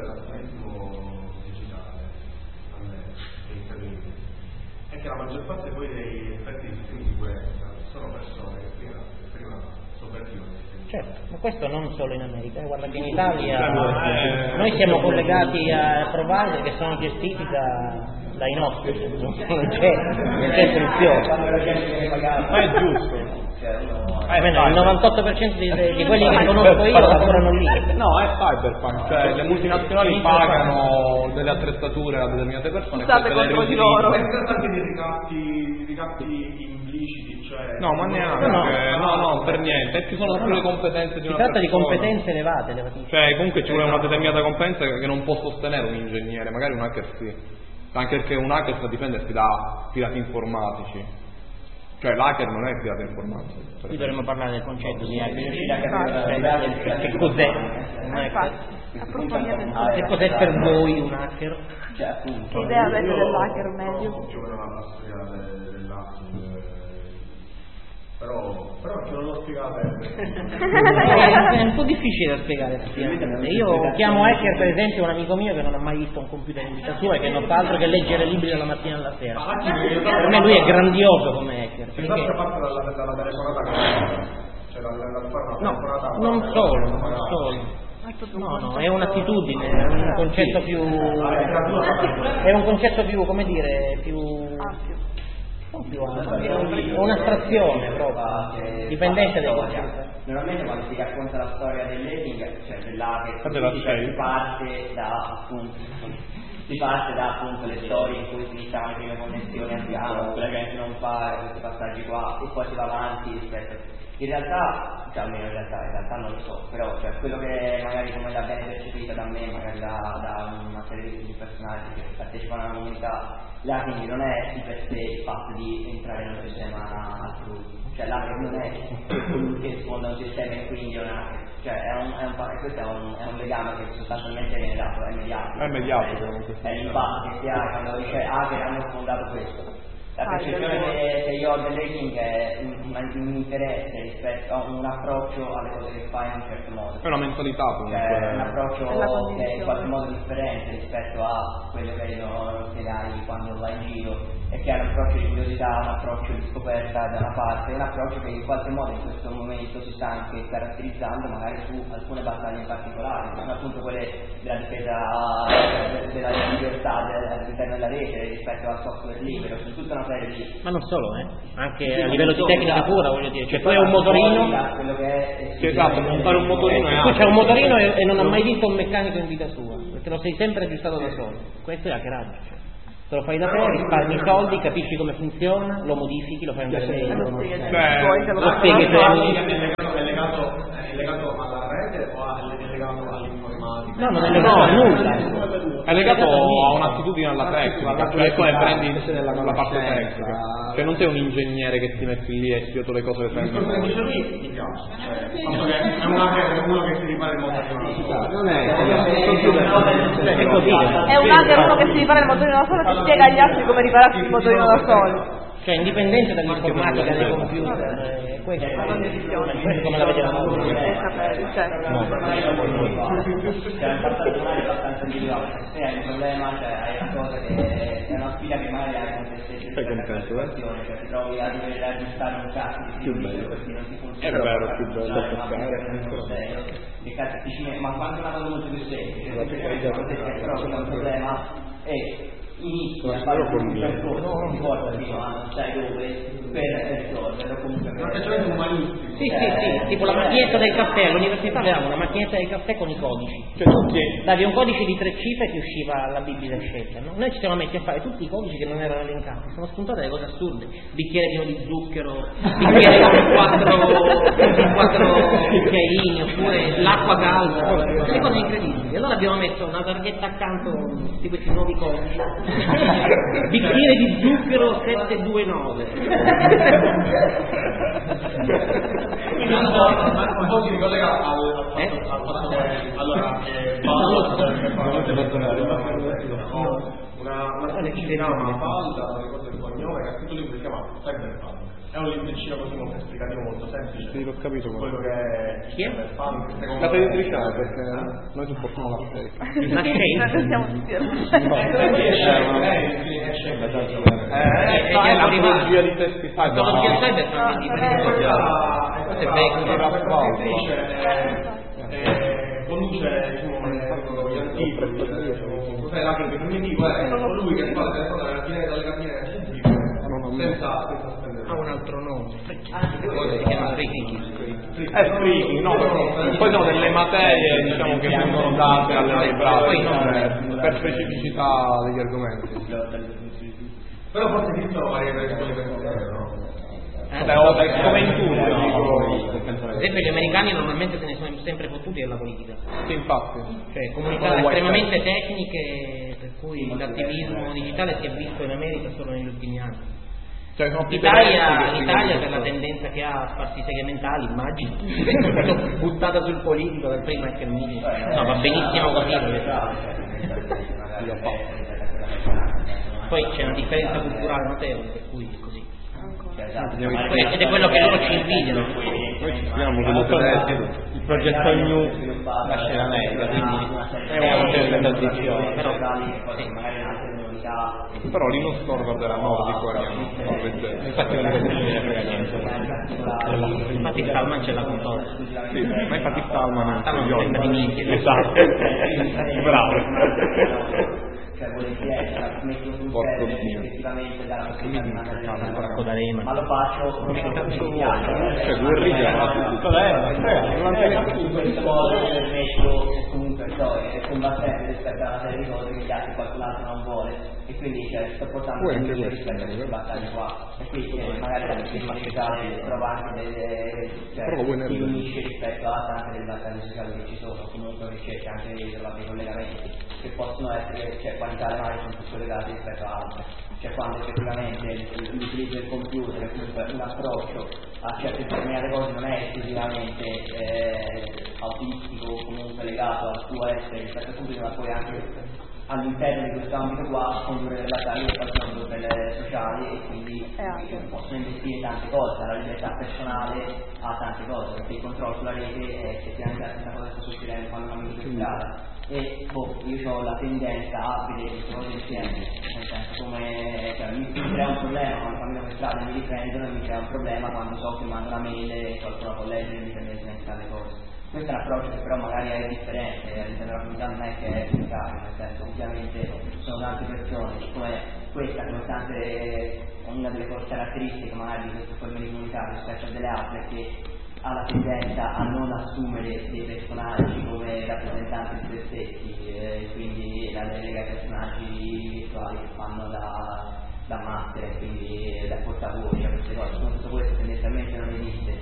È che la maggior parte poi dei esperti di sistemi di sicurezza sono persone che prima sovvertivano. Certo, ma questo non solo in America, guarda che in Italia noi siamo collegati a provider che sono gestiti dai nostri, non c'è soluzione. Ma è giusto. Il 98% di quelli che conosco io lavorano lì. No, è cyberpunk, cioè le multinazionali pagano delle attrezzature a determinate persone. State contro di loro. Ma si tratta anche di ricatti impliciti, cioè. No, ma neanche, no, per niente. Ci sono sulle competenze di una persona. Si tratta di competenze elevate. Cioè, comunque ci vuole una determinata competenza che non può sostenere un ingegnere, magari un hacker sì. Anche perché un hacker sa difendersi da pirati informatici. Cioè l'hacker non è il pirata informatico. Qui dovremmo parlare del concetto di hacker. Che cos'è un hacker? Che cos'è per voi un hacker? Che idea avete dell'hacker medio? Più o meno la storia dell'hacking. Però che non lo spiegate. È un po' difficile da spiegare effettivamente. Io chiamo hacker per esempio un amico mio che non ha mai visto un computer in vita sua e che non fa altro che leggere libri dalla mattina alla sera. Per me lui è grandioso come hacker. Perché parte dalla telefonata cioè dal fare una telefonata. Non solo. No, è un'attitudine, è un concetto più, come dire, più è un'astrazione proprio, dipendente dai concetti. Normalmente quando si racconta la storia dell'hacking, cioè dell'hacker, si parte da appunto le storie in cui si iniziano le prime connessioni abbiamo, quella che non fa questi passaggi qua e poi si va avanti rispetto. In realtà, cioè almeno in realtà non lo so, però cioè, quello che magari come l'ha bene percepita da me, magari da una serie di personaggi che partecipano alla comunità, l'hacking non è di per sé il fatto di entrare in un sistema altrui, cioè l'hacker non è colui che sfonda un sistema e quindi è un hacker, cioè questo è un legame che sostanzialmente viene dato, è mediatico. È l'impatto che si ha quando dice hacker hanno sfondato questo. La percezione che io ho dell'hacking è un interesse rispetto a un approccio alle cose che fai in un certo modo. È una mentalità comunque. È un approccio che è in qualche modo differente rispetto a quello che hai quando vai in giro è che ha un approccio di curiosità, un approccio di scoperta da una parte, un approccio che in qualche modo in questo momento si sta anche caratterizzando magari su alcune battaglie in particolare, che sono appunto quelle della difesa della libertà all'interno della rete rispetto al software libero, su tutta una serie di... Ma non solo, anche a livello di tecnica pura, voglio dire, cioè tu hai un motorino, esatto, montare un motorino tu c'è un motorino e non ha mai visto un meccanico in vita sua, perché lo sei sempre aggiustato da solo, questo è hackeraggio, cioè. Te lo fai da te, risparmi i soldi, capisci come funziona, lo modifichi, lo fai andare meglio. Lo spieghi ai tuoi amici. È legato alla rete o è legato all'informatica? No, non è legato a nulla. È legato a un'attitudine alla tecnica, cioè come prendi la parte tecnica. Cioè non sei un ingegnere che ti metti lì e studiato le cose che mi piace. È uno che si ripara il motorino. Non è così. È un hacker uno che si ripara il motorino da solo e ti spiega agli altri come ripararsi il motorino da soli. Cioè indipendente dall'informatica dei computer, questo come la vediamo noi. C'è un passaggio abbastanza individuale, se hai un problema, cioè hai una cosa che è una sfida che magari hai con te stesso, cioè ti trovi a dover aggiustare un cazzo di servizio perché non ti funziona. È vero, più bello che cazzo ti ma quando è una cosa molto più semplice, però c'è un problema e inizi a fare un percorso, non ti porta fino a non sai dove per risolverlo comunque. Sì, tipo la macchinetta del caffè, all'università avevamo una macchinetta del caffè con i codici. Cioè tutti davi un codice di 3 cifre che usciva alla bibita scelta, no? Noi ci siamo messi a fare tutti i codici che non erano elencati, sono spuntate delle cose assurde, bicchiere pieno di zucchero, bicchiere con 4 cucchiaini, oppure l'acqua calda, delle cose incredibili. Allora abbiamo messo una targhetta accanto di questi nuovi codici, bicchiere di zucchero 729. Un po' si ricollega al fatto allora una si chiama Valda, le cose spagnole, che ha scritto un libro che si chiama Cyberpunk. È un libricino così molto esplicativo, molto semplice. Sì, l'ho capito quello che è Cyberpunk. La editrice, perché noi supportiamo la serie. La scienza. Siamo tutti È l'antologia di testi L'antologia Cyberpunk conduce gli antipodi, cos'è l'anche primitivo, è colui che fa le cose dalle cabine scientifiche senza spendere. Ha un altro nome. Si chiama è freaking, no? Poi sono delle materie diciamo che vengono date alle pratiche per specificità degli argomenti. Però forse esistono varie versioni per no? Come in tutto, per esempio gli americani normalmente se ne sono sempre fottuti della politica. Sì, infatti. Cioè comunità estremamente tecniche, per cui l'attivismo digitale si è visto in America solo negli ultimi anni. Cioè, L'Italia per la tendenza che ha a farsi segmentali, immagino, buttata sul politico dal prima che il meeting. No, va benissimo così. Poi c'è una differenza culturale notevole, per cui è così. Ed è quello che loro ci invidiano. Noi ci scriviamo il progetto New nasce in America, quindi è una certa transizione. Però Linux Torvald era nordico, infatti non ne frega niente. Infatti Stallman ce l'ha con Tor. Sì, ma infatti Stallman è un sembra di minchia. Esatto. Bravo. Cioè volentieri metto sul serio effettivamente dalla possibilità di ma lo faccio come mi piace, cioè due righe in questo modo permetto comunque è combattente rispetto a una serie di cose che gli altri qualcun altro non vuole e quindi sto portando rispetto a queste battaglie qua e qui magari la persona sociale trova anche delle si unisce rispetto a tante delle battaglie sociali che ci sono, comunque ricerca anche di trovare dei collegamenti che possono essere, cioè qualità le varie sono più collegate rispetto a altre, cioè quando effettivamente l'utilizzo del computer è comunque un approccio a certe determinate cose non è esclusivamente autistico o comunque legato al tuo essere rispetto al computer, ma poi anche all'interno di questo ambito qua condurre delle battaglie che possono quelle sociali e quindi possono investire tante cose, dalla libertà personale a tante cose, perché il controllo sulla rete è effettivamente la stessa cosa che sta succedendo quando una modificata e io ho la tendenza a vedere queste cose insieme, nel senso come mi crea un problema quando cammino per strada e mi riprendono, e mi crea un problema quando so che mando una mail e qualcuno può leggere e mi permette di dimenticare le cose. Questo è un approccio che però magari è differente, all'interno della comunità non è che è unitario, nel senso ovviamente sono tante persone, siccome questa è una delle cose caratteristiche magari di queste forme di comunità rispetto a delle altre, che ha la tendenza a non assumere dei personaggi come rappresentanti di se stessi, quindi la delega ai personaggi virtuali che fanno da master, quindi da portavoce, queste cose, tutto questo tendenzialmente non esiste.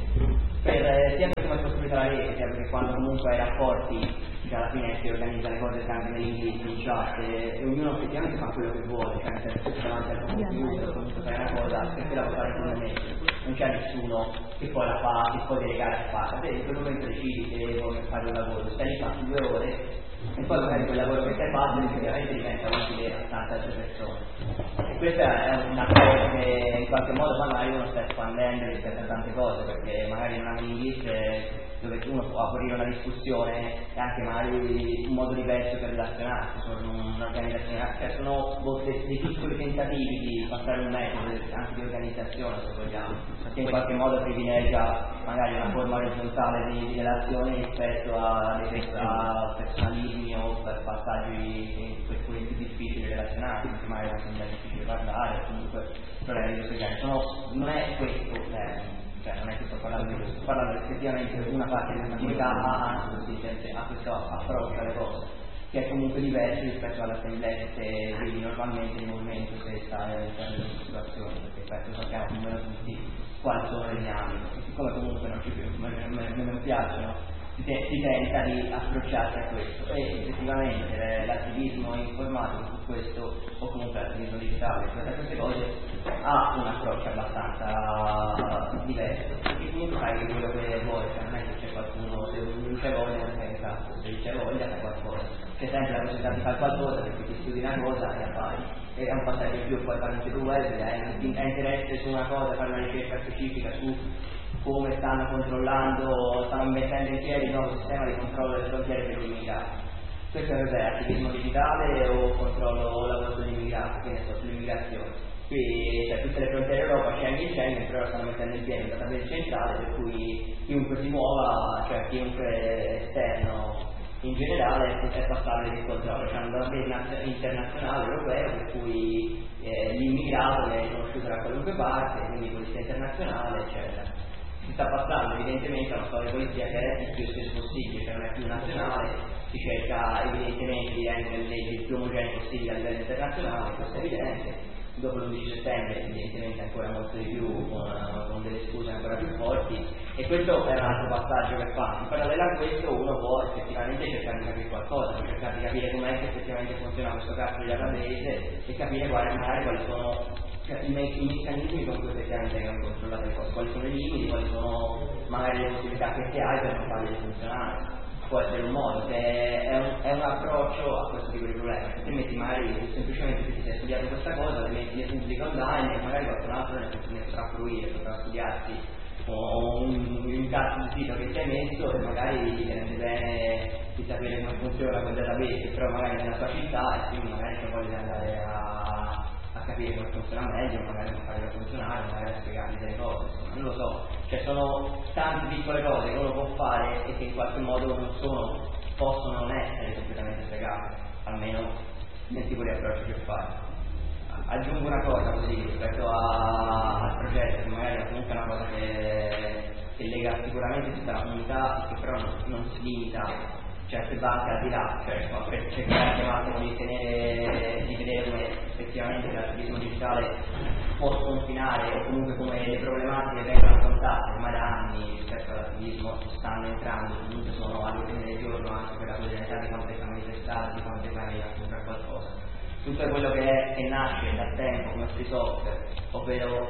Sia per come è costruita la rete, sia perché quando comunque hai rapporti, che alla fine si organizza le cose anche nell'inglese, in chat, e ognuno effettivamente fa quello che vuole, cioè nel senso che davanti al computer, comunque fai una cosa perché la vuoi fare in quel momento, non c'è nessuno che poi la fa, che può delegare a fare, te in quel momento decidi che vuoi fare un lavoro, stai lì fatti 2 ore e poi magari quel lavoro che stai facendo effettivamente diventa utile a tante altre persone. E questa è una cosa che in qualche modo magari uno sta espandendo rispetto a tante cose, perché magari in una mini dove uno può aprire una discussione e anche magari un modo diverso per relazionarsi, sono un'organizzazione, cioè sono dei piccoli tentativi di passare un metodo anche di organizzazione, se vogliamo, che in qualche modo privilegia magari una forma orizzontale di relazione rispetto a personalismi o per passaggi per cui è più difficile relazionarsi, perché magari è difficile parlare, comunque problemi di questo genere. Non è questo cioè non è che sto parlando di questo, sto parlando effettivamente di una parte dell'attività a questo approccio alle cose, che è comunque diverso rispetto all'assemblea che vedi normalmente in movimento se sta all'interno della situazione, perché questo sappiamo più o meno tutti quali sono le dinamiche, e siccome comunque non piacciono, si tenta di approcciarsi a questo, e effettivamente l'attivismo informatico su questo, o comunque l'attivismo digitale rispetto a queste cose, ha un approccio abbastanza diverso, perché comunque fai quello che vuoi, cioè non è che c'è qualcuno, se non c'è voglia non fai un cazzo, se c'è voglia fai qualcosa, c'è sempre la possibilità di fare qualcosa perché ti studi una cosa e la fai, e è un passaggio in più, puoi fare un sito web, hai interesse su una cosa, fare una ricerca specifica su come stanno controllando, stanno mettendo in piedi il nuovo sistema di controllo delle frontiere per gli immigrati. Questo è attivismo digitale o controllo o lavoro degli immigrati, che ne so, sull'immigrazione. Qui c'è tutte le frontiere Europa, Schengen, però stanno mettendo in piedi un database centrale per cui chiunque si muova, cioè chiunque esterno in generale, è passabile di controllo. C'è un database internazionale europeo per cui l'immigrato viene conosciuto da qualunque parte, quindi polizia internazionale, eccetera. Si sta passando evidentemente a una storia di polizia che è il più spesso possibile, che non è più nazionale, si cerca evidentemente di rendere le leggi il più omogenee possibile a livello internazionale, questo è evidente. Dopo l'11 settembre evidentemente ancora molto di più, con delle scuse ancora più forti, e questo è un altro passaggio che fa. In parallelo a questo uno può effettivamente cercare di capire qualcosa, può cercare di capire com'è che effettivamente funziona questo cazzo di database e capire magari quali sono i meccanismi con cui effettivamente vengono controllate le cose, quali sono i limiti, quali sono magari le possibilità che hai per non farle funzionare. Può essere un modo, che è un approccio a questo tipo di problema, se ti metti magari semplicemente se ti sei studiato questa cosa, le metti le pubbliche online e magari qualcun altro ne potrà fruire, potrà studiarsi un cazzo di sito che ti hai messo e magari ti rende bene di sapere come funziona quel database, però magari nella tua città, e quindi magari c'è voglia di andare a capire come funziona meglio, magari non farlo funzionare, magari a spiegargli delle cose, insomma, non lo so, cioè sono tante piccole cose che uno può fare e che in qualche modo possono non essere completamente spiegate, almeno nel tipo di approccio che fai. Aggiungo una cosa così rispetto al progetto, che magari è comunque una cosa che lega sicuramente tutta la comunità e che però non si limita certe banche al di là, cioè per cercare un attimo di vedere come effettivamente l'attivismo digitale può sconfinare, o comunque come le problematiche vengono affrontate ormai da anni rispetto all'attivismo stanno entrando, comunque sono all'ordine del giorno anche per la quotidianità di quante siamo manifestati, di quante vai a comprare qualcosa. Tutto quello che nasce da tempo come free software, ovvero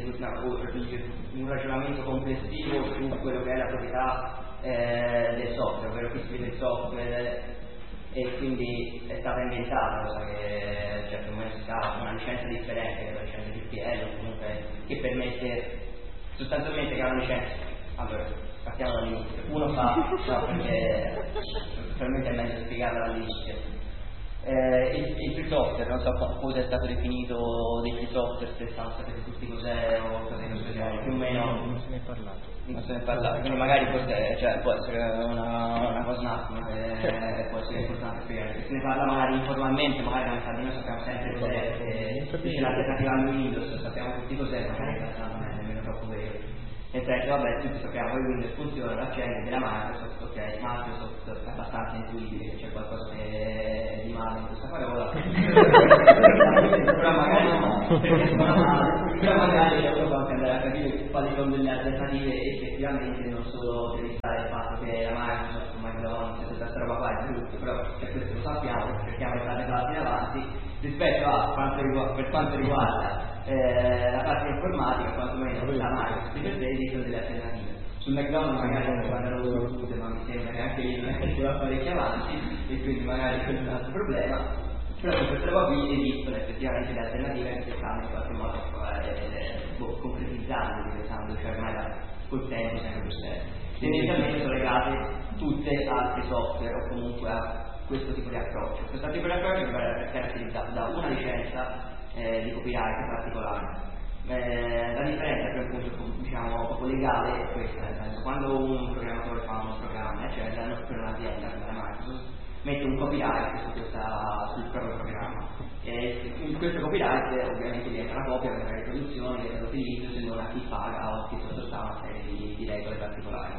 un ragionamento complessivo su quello che è la proprietà del software, ovvero chi scrive il software, e quindi è stata inventata cosa che certo momento si ha una licenza differente che è la licenza GPL, comunque che permette sostanzialmente che è una licenza. Allora, partiamo dall'inizio. Uno fa, no, perché probabilmente è meglio spiegarlo all'inizio. Il free software, non so cosa è stato definito dei free software, se stanno sapete tutti cos'è o cose così, più o meno non se ne è parlato. Non se ne è parlato, quindi magari forse può essere una cosa un attimo, può essere importante spiegare, se ne parla magari informalmente, magari la metà di noi sappiamo sempre cos'è, se l'alternativa al Windows sappiamo tutti cos'è, magari in realtà non è nemmeno troppo vero. Nel senso, vabbè, tutti sappiamo che Windows funziona, l'accende della Microsoft, ok, Microsoft è abbastanza intuibile che c'è qualcosa di male in questa parola, però magari no, perché suona male, però magari uno può anche andare a capire quali sono delle alternative effettivamente, non solo per restare il fatto che la Microsoft, Microsoft, tutta questa roba qua è brutto, però questo lo sappiamo, cerchiamo di fare passi in avanti rispetto a per quanto riguarda la parte informatica, quantomeno la Microsoft per sé esistono delle alternative. Sul McDonald's magari non guardano tutte, ma mi sembra che anche lì non è che ci va parecchio avanti e quindi magari questo è un altro problema, però su questa roba qui esistono effettivamente le alternative che si stanno in qualche modo concretizzando, diventando, cioè ormai col tempo sempre più serio. Tendenzialmente sono legate tutte a altri software o comunque a questo tipo di approccio. Questo tipo di approccio è caratterizzato da una licenza di copyright particolare. La differenza per un punto diciamo proprio legale è questa, nel senso quando un programmatore fa un programma, cioè per un'azienda come la Microsoft, mette un copyright sul proprio programma. In questo copyright ovviamente diventa una copia per la riproduzione, per l'utilizzo, se non a chi paga o a chi sottostà a una serie di regole particolari.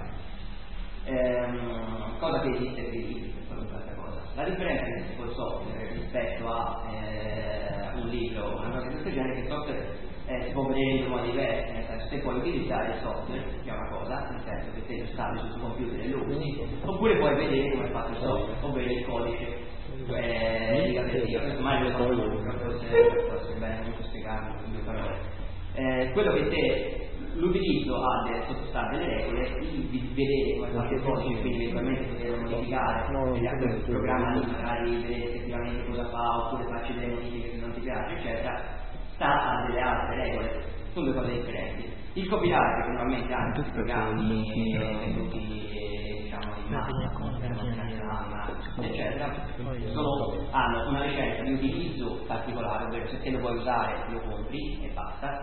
Cosa che esiste per qualunque altra cosa. La differenza che esiste col software rispetto a un libro o una cosa di questo genere è che il software si può vedere in modi diversi, nel senso che puoi utilizzare il software, che è una cosa, nel senso che te lo installi sul tuo computer e lo usi, oppure puoi vedere come è fatto il software, ovvero il codice di gazettina. Questo mai lo forse bene comunque spiegarlo in due parole. Quello che te l'utilizzo ha delle sottostare delle regole, di vedere come è fatto il codice, quindi eventualmente poter modificare il programma, magari vedere effettivamente cosa fa, oppure farci delle modifiche se non ti piace, eccetera, sta a delle altre regole, sono due cose differenti. Il copyright che normalmente hanno questi programmi venduti diciamo in massa, eccetera, hanno una licenza di utilizzo particolare, ovvero se te lo vuoi usare lo compri e basta,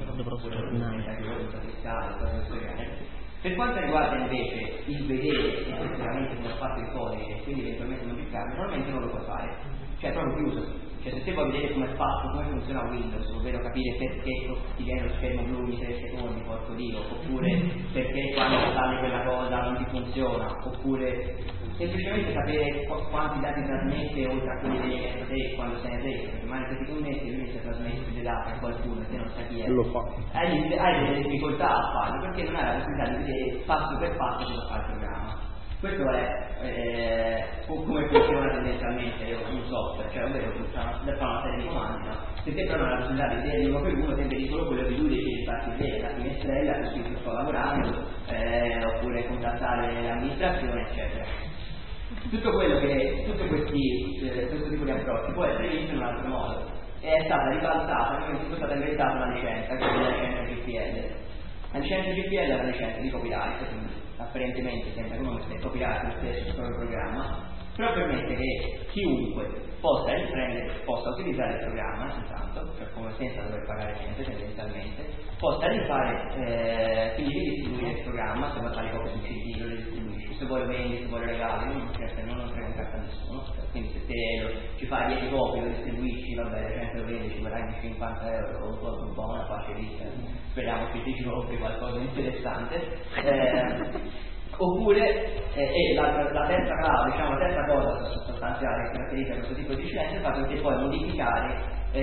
per quanto riguarda invece il vedere effettivamente come ha fatto il codice e quindi eventualmente modificarlo, normalmente non lo puoi fare, cioè proprio chiuso. Cioè se te vuoi vedere come è fatto, come funziona Windows, ovvero capire perché ti viene lo schermo blu ogni 3 secondi, porco Dio, oppure perché quando installi quella cosa non ti funziona, oppure semplicemente sapere quanti dati trasmette oltre a quelli degli te quando sei in rete, perché magari se ti connetti e lui si trasmette dei dati a qualcuno e te non sai chi è, lo fa. Hai delle difficoltà a farlo perché non hai la possibilità di vedere passo per passo cosa fa il programma. Questo è come funziona tendenzialmente un software, cioè ovvero funziona per fare una serie di comandi, no? Se te però non hai la possibilità di vedere uno per uno, te vedi solo quello che lui decide di farti vedere, la finestrella, su cui sto lavorando, oppure contattare l'amministrazione, eccetera. Tutto quello che questo tipo di approcci può essere visto in un altro modo. È stata ribaltata, è stata inventata una licenza, che è la licenza GPL. La licenza GPL è una licenza di copyright, quindi apparentemente sembra come se copyright lo stesso sul proprio programma, però permette che chiunque possa utilizzare il programma, intanto, cioè come senza dover pagare niente tendenzialmente, possa rifare, quindi ridistribuire il programma, se vuoi fare copie su CD lo distribuisci, se vuoi lo vendi, se vuoi lo regali, non frega un cazzo a nessuno, quindi se te ci fai 10 copie lo distribuisci, vabbè, la gente lo vende, ci guadagni 50 euro o un po' una faccia di speriamo che ti compri qualcosa di interessante. Oppure la terza cosa sostanziale che caratterizza questo tipo di licenza è il fatto che puoi modificare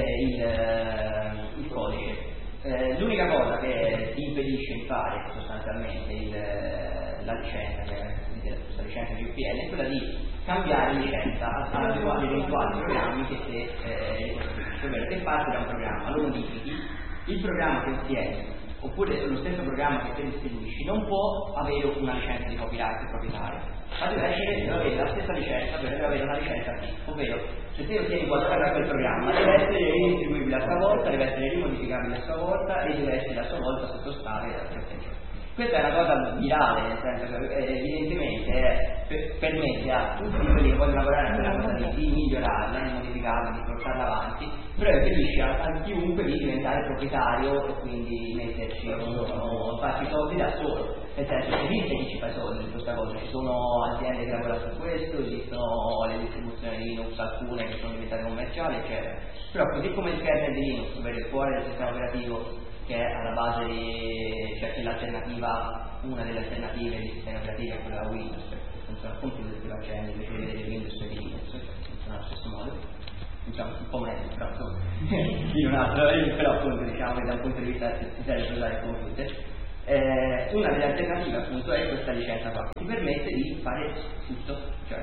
il codice. L'unica cosa che ti impedisce di fare sostanzialmente la licenza GPL è quella di cambiare licenza agli eventuali programmi che te costruisci, ovvero che parte da un programma, lo modifichi, il programma che ottieni oppure lo stesso programma che te distribuisci non può avere una licenza di copyright proprietaria, ma deve avere la stessa licenza, deve avere una licenza ovvero se te ottieni qualcosa da quel programma deve essere ridistribuibile a sua volta, deve essere rimodificabile a sua volta e deve essere a sua volta sottostare alla protezione. Questa è una cosa virale, nel senso che evidentemente permette a tutti quelli che vogliono lavorare a quella cosa di migliorarla, di modificarla, di portarla avanti, però impedisce a chiunque di diventare proprietario e quindi metterci farci soldi da solo. Nel senso, esiste chi ci fa i soldi in questa cosa, ci sono aziende che lavorano su questo, esistono le distribuzioni di Linux, alcune che sono diventate commerciali, eccetera. Però così come il kernel di Linux, ovvero il cuore del sistema operativo, che è alla base di, cioè che l'alternativa, una delle alternative di sistemi operativi è quella Windows, perché funziona al computer, che l'accendi invece di vedere Windows e di Linux, funziona allo stesso modo, diciamo un po' meglio, però insomma, in un altro, però appunto diciamo che da un punto di vista si serve per usare il computer. Una delle alternative appunto è questa licenza qua, che ti permette di fare tutto, cioè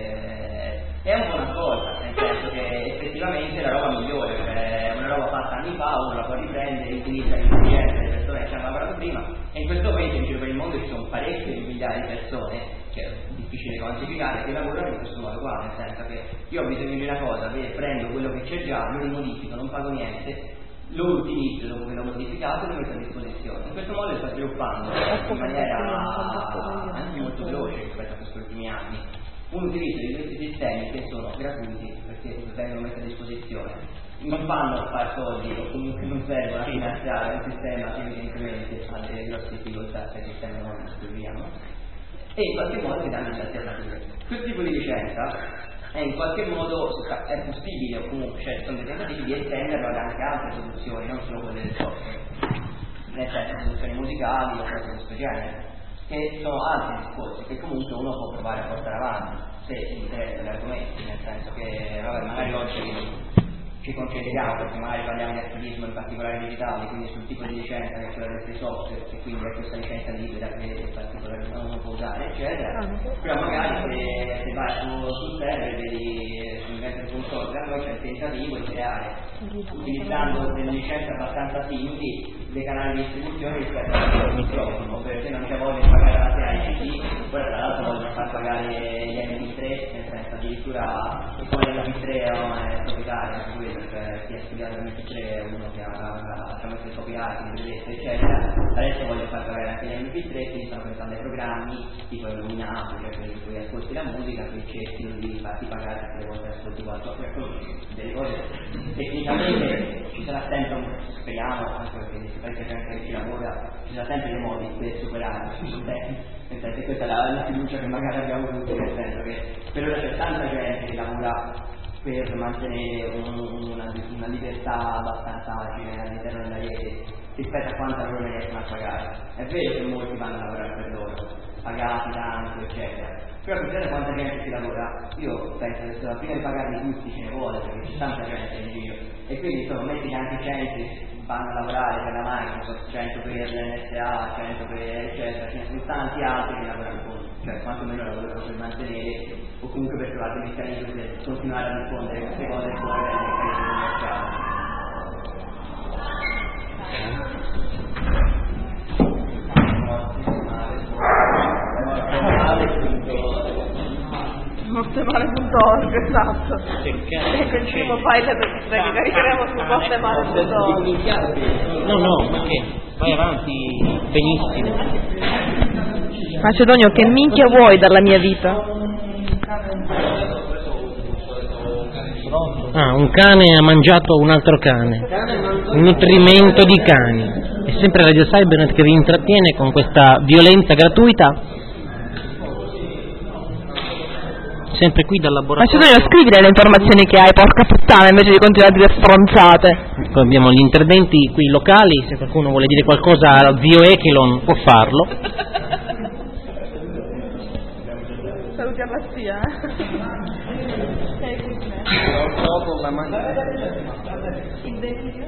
è un po' una cosa, nel senso che effettivamente è la roba migliore, cioè una roba fatta anni fa, uno la può riprendere, utilizza l'intelligenza delle persone che ci hanno lavorato prima, e in questo momento in giro per il mondo ci sono parecchie migliaia di persone, che è difficile quantificare, che lavorano in questo modo qua, nel senso che io ho bisogno di una cosa, prendo quello che c'è già, lo rimodifico, non pago niente, lo utilizzo dopo che l'ho modificato e lo metto a disposizione. In questo modo sta sviluppando in maniera anche molto veloce rispetto a questi ultimi anni un utilizzo di questi sistemi che sono gratuiti perché vengono messi a disposizione, non fanno fare soldi o comunque non servono a finanziare un sistema che evidentemente ha delle grosse difficoltà che il sistema non scriviamo, e in qualche modo si danno delle alternative. Questo tipo di licenza è in qualche modo è possibile, o comunque ci sono dei tentativi di estenderlo ad anche altre soluzioni, non solo quelle del software, nel senso soluzioni musicali o cose di questo genere, che sono altri discorsi che comunque uno può provare a portare avanti se interessa gli argomenti, nel senso che vabbè, magari oggi ci concediamo perché magari parliamo di attivismo in particolare digitale, quindi sul tipo di licenza che è quella del free software, e quindi è questa licenza libera che in particolare non può usare, eccetera. Però magari se vai sul server vedi sul metro.org, da noi c'è il tentativo di creare, utilizzando delle licenze abbastanza simili, dei canali di distribuzione rispetto al microfono, perché non c'è voglia di pagare la TICD, poi tra l'altro vogliono far pagare gli MP3, nel senso addirittura il cuore dell'MP3 è proprietario, cioè chi ha studiato l'MP3 è uno che ha messo i copyright, eccetera. Adesso voglio far pagare anche gli MP3, quindi stanno pensando ai programmi tipo Illuminato, cioè quelli in cui ascolti la musica, che cerchino di farti pagare tutte le volte che ascolti qualcosa, delle cose tecnicamente ci sarà sempre speriamo, anche perché c'è anche chi lavora, ci sarà sempre dei modi per superare nel senso che questa è la fiducia che magari abbiamo tutti, nel senso che per ora c'è tanta gente che lavora per mantenere una libertà abbastanza agile all'interno della rete rispetto a quanta loro riescono a pagare. È vero che molti vanno a lavorare per loro, pagati tanto, eccetera, però considerate quanta gente ci lavora, io penso che se la prima di pagarli tutti ce ne vuole, perché c'è tanta gente in giro, e quindi sono metti che anche 100 vanno a lavorare per la Microsoft, 100 per l'NSA, 100 per eccetera, ce ne sono tanti altri che lavorano con, cioè quantomeno lavorano per mantenere o comunque per trovare dei meccanismi per continuare a diffondere queste cose fuori dai meccanismi commerciali. Mortemale.org, esatto. Ecco il primo file che caricheremo su mortemale.org. No, ma che? Vai avanti benissimo. Macedonio, che minchia vuoi dalla mia vita? Un cane ha mangiato un altro cane. Un nutrimento di cani. È sempre Radio Cybernet che vi intrattiene con questa violenza gratuita. Sempre qui dal laboratorio. Macedonio, scrivile le informazioni che hai, porca puttana, invece di continuare a dire stronzate. Poi abbiamo gli interventi qui locali, se qualcuno vuole dire qualcosa a zio Echelon può farlo. Saluti alla zia. Il delirio?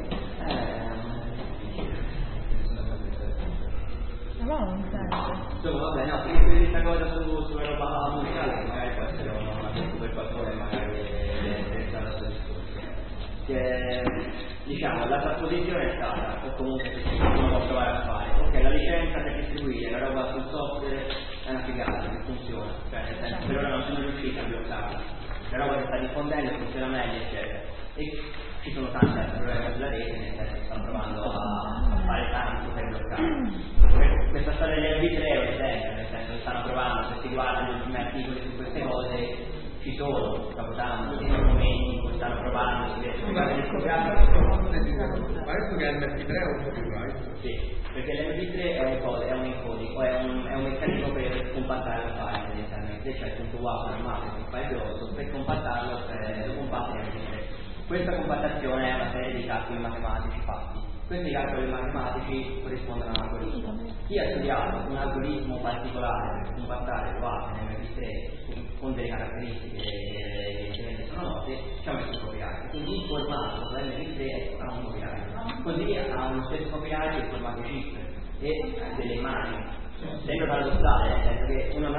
No, non serve. Vabbè, no, per questa cosa sulla roba musicale magari può essere una super qualcosa magari interessata sul discorso. Che diciamo la trasposizione è stata, o comunque uno può provare a fare, ok, la licenza per distribuire la roba sul software è una figata, che funziona, cioè nel senso per ora non sono riusciti a bloccarla, la roba che sta diffondendo funziona meglio, eccetera. E ci sono tanti altri problemi sulla rete, nel senso che stanno provando a fare tanto per bloccare. Questa storia dell'MP3 è esempio, nel senso che stanno provando, se si guardano gli ultimi articoli su queste cose, ci sono, capotando, ci sono momenti in cui stanno provando, si vede ma adesso che l'MP3 è un copyright? Sì, perché l'MP3 è un encoding, è un meccanismo per compattare il file inizialmente, cioè il punto WAV normale, il file grosso, per compattarlo lo compatti l'MP3. Questa compattazione è una serie di calcoli matematici fatti. Questi calcoli matematici corrispondono a un algoritmo. Chi ha studiato un algoritmo particolare per compattare il WAV nell'MP3 con delle caratteristiche che evidentemente sono note, ci ha messo il copyright. Quindi il formato dell'MP3 ha un copyright. Così ha lo stesso copyright il formato CIP e delle immagini. Sembra paradossale, nel senso che uno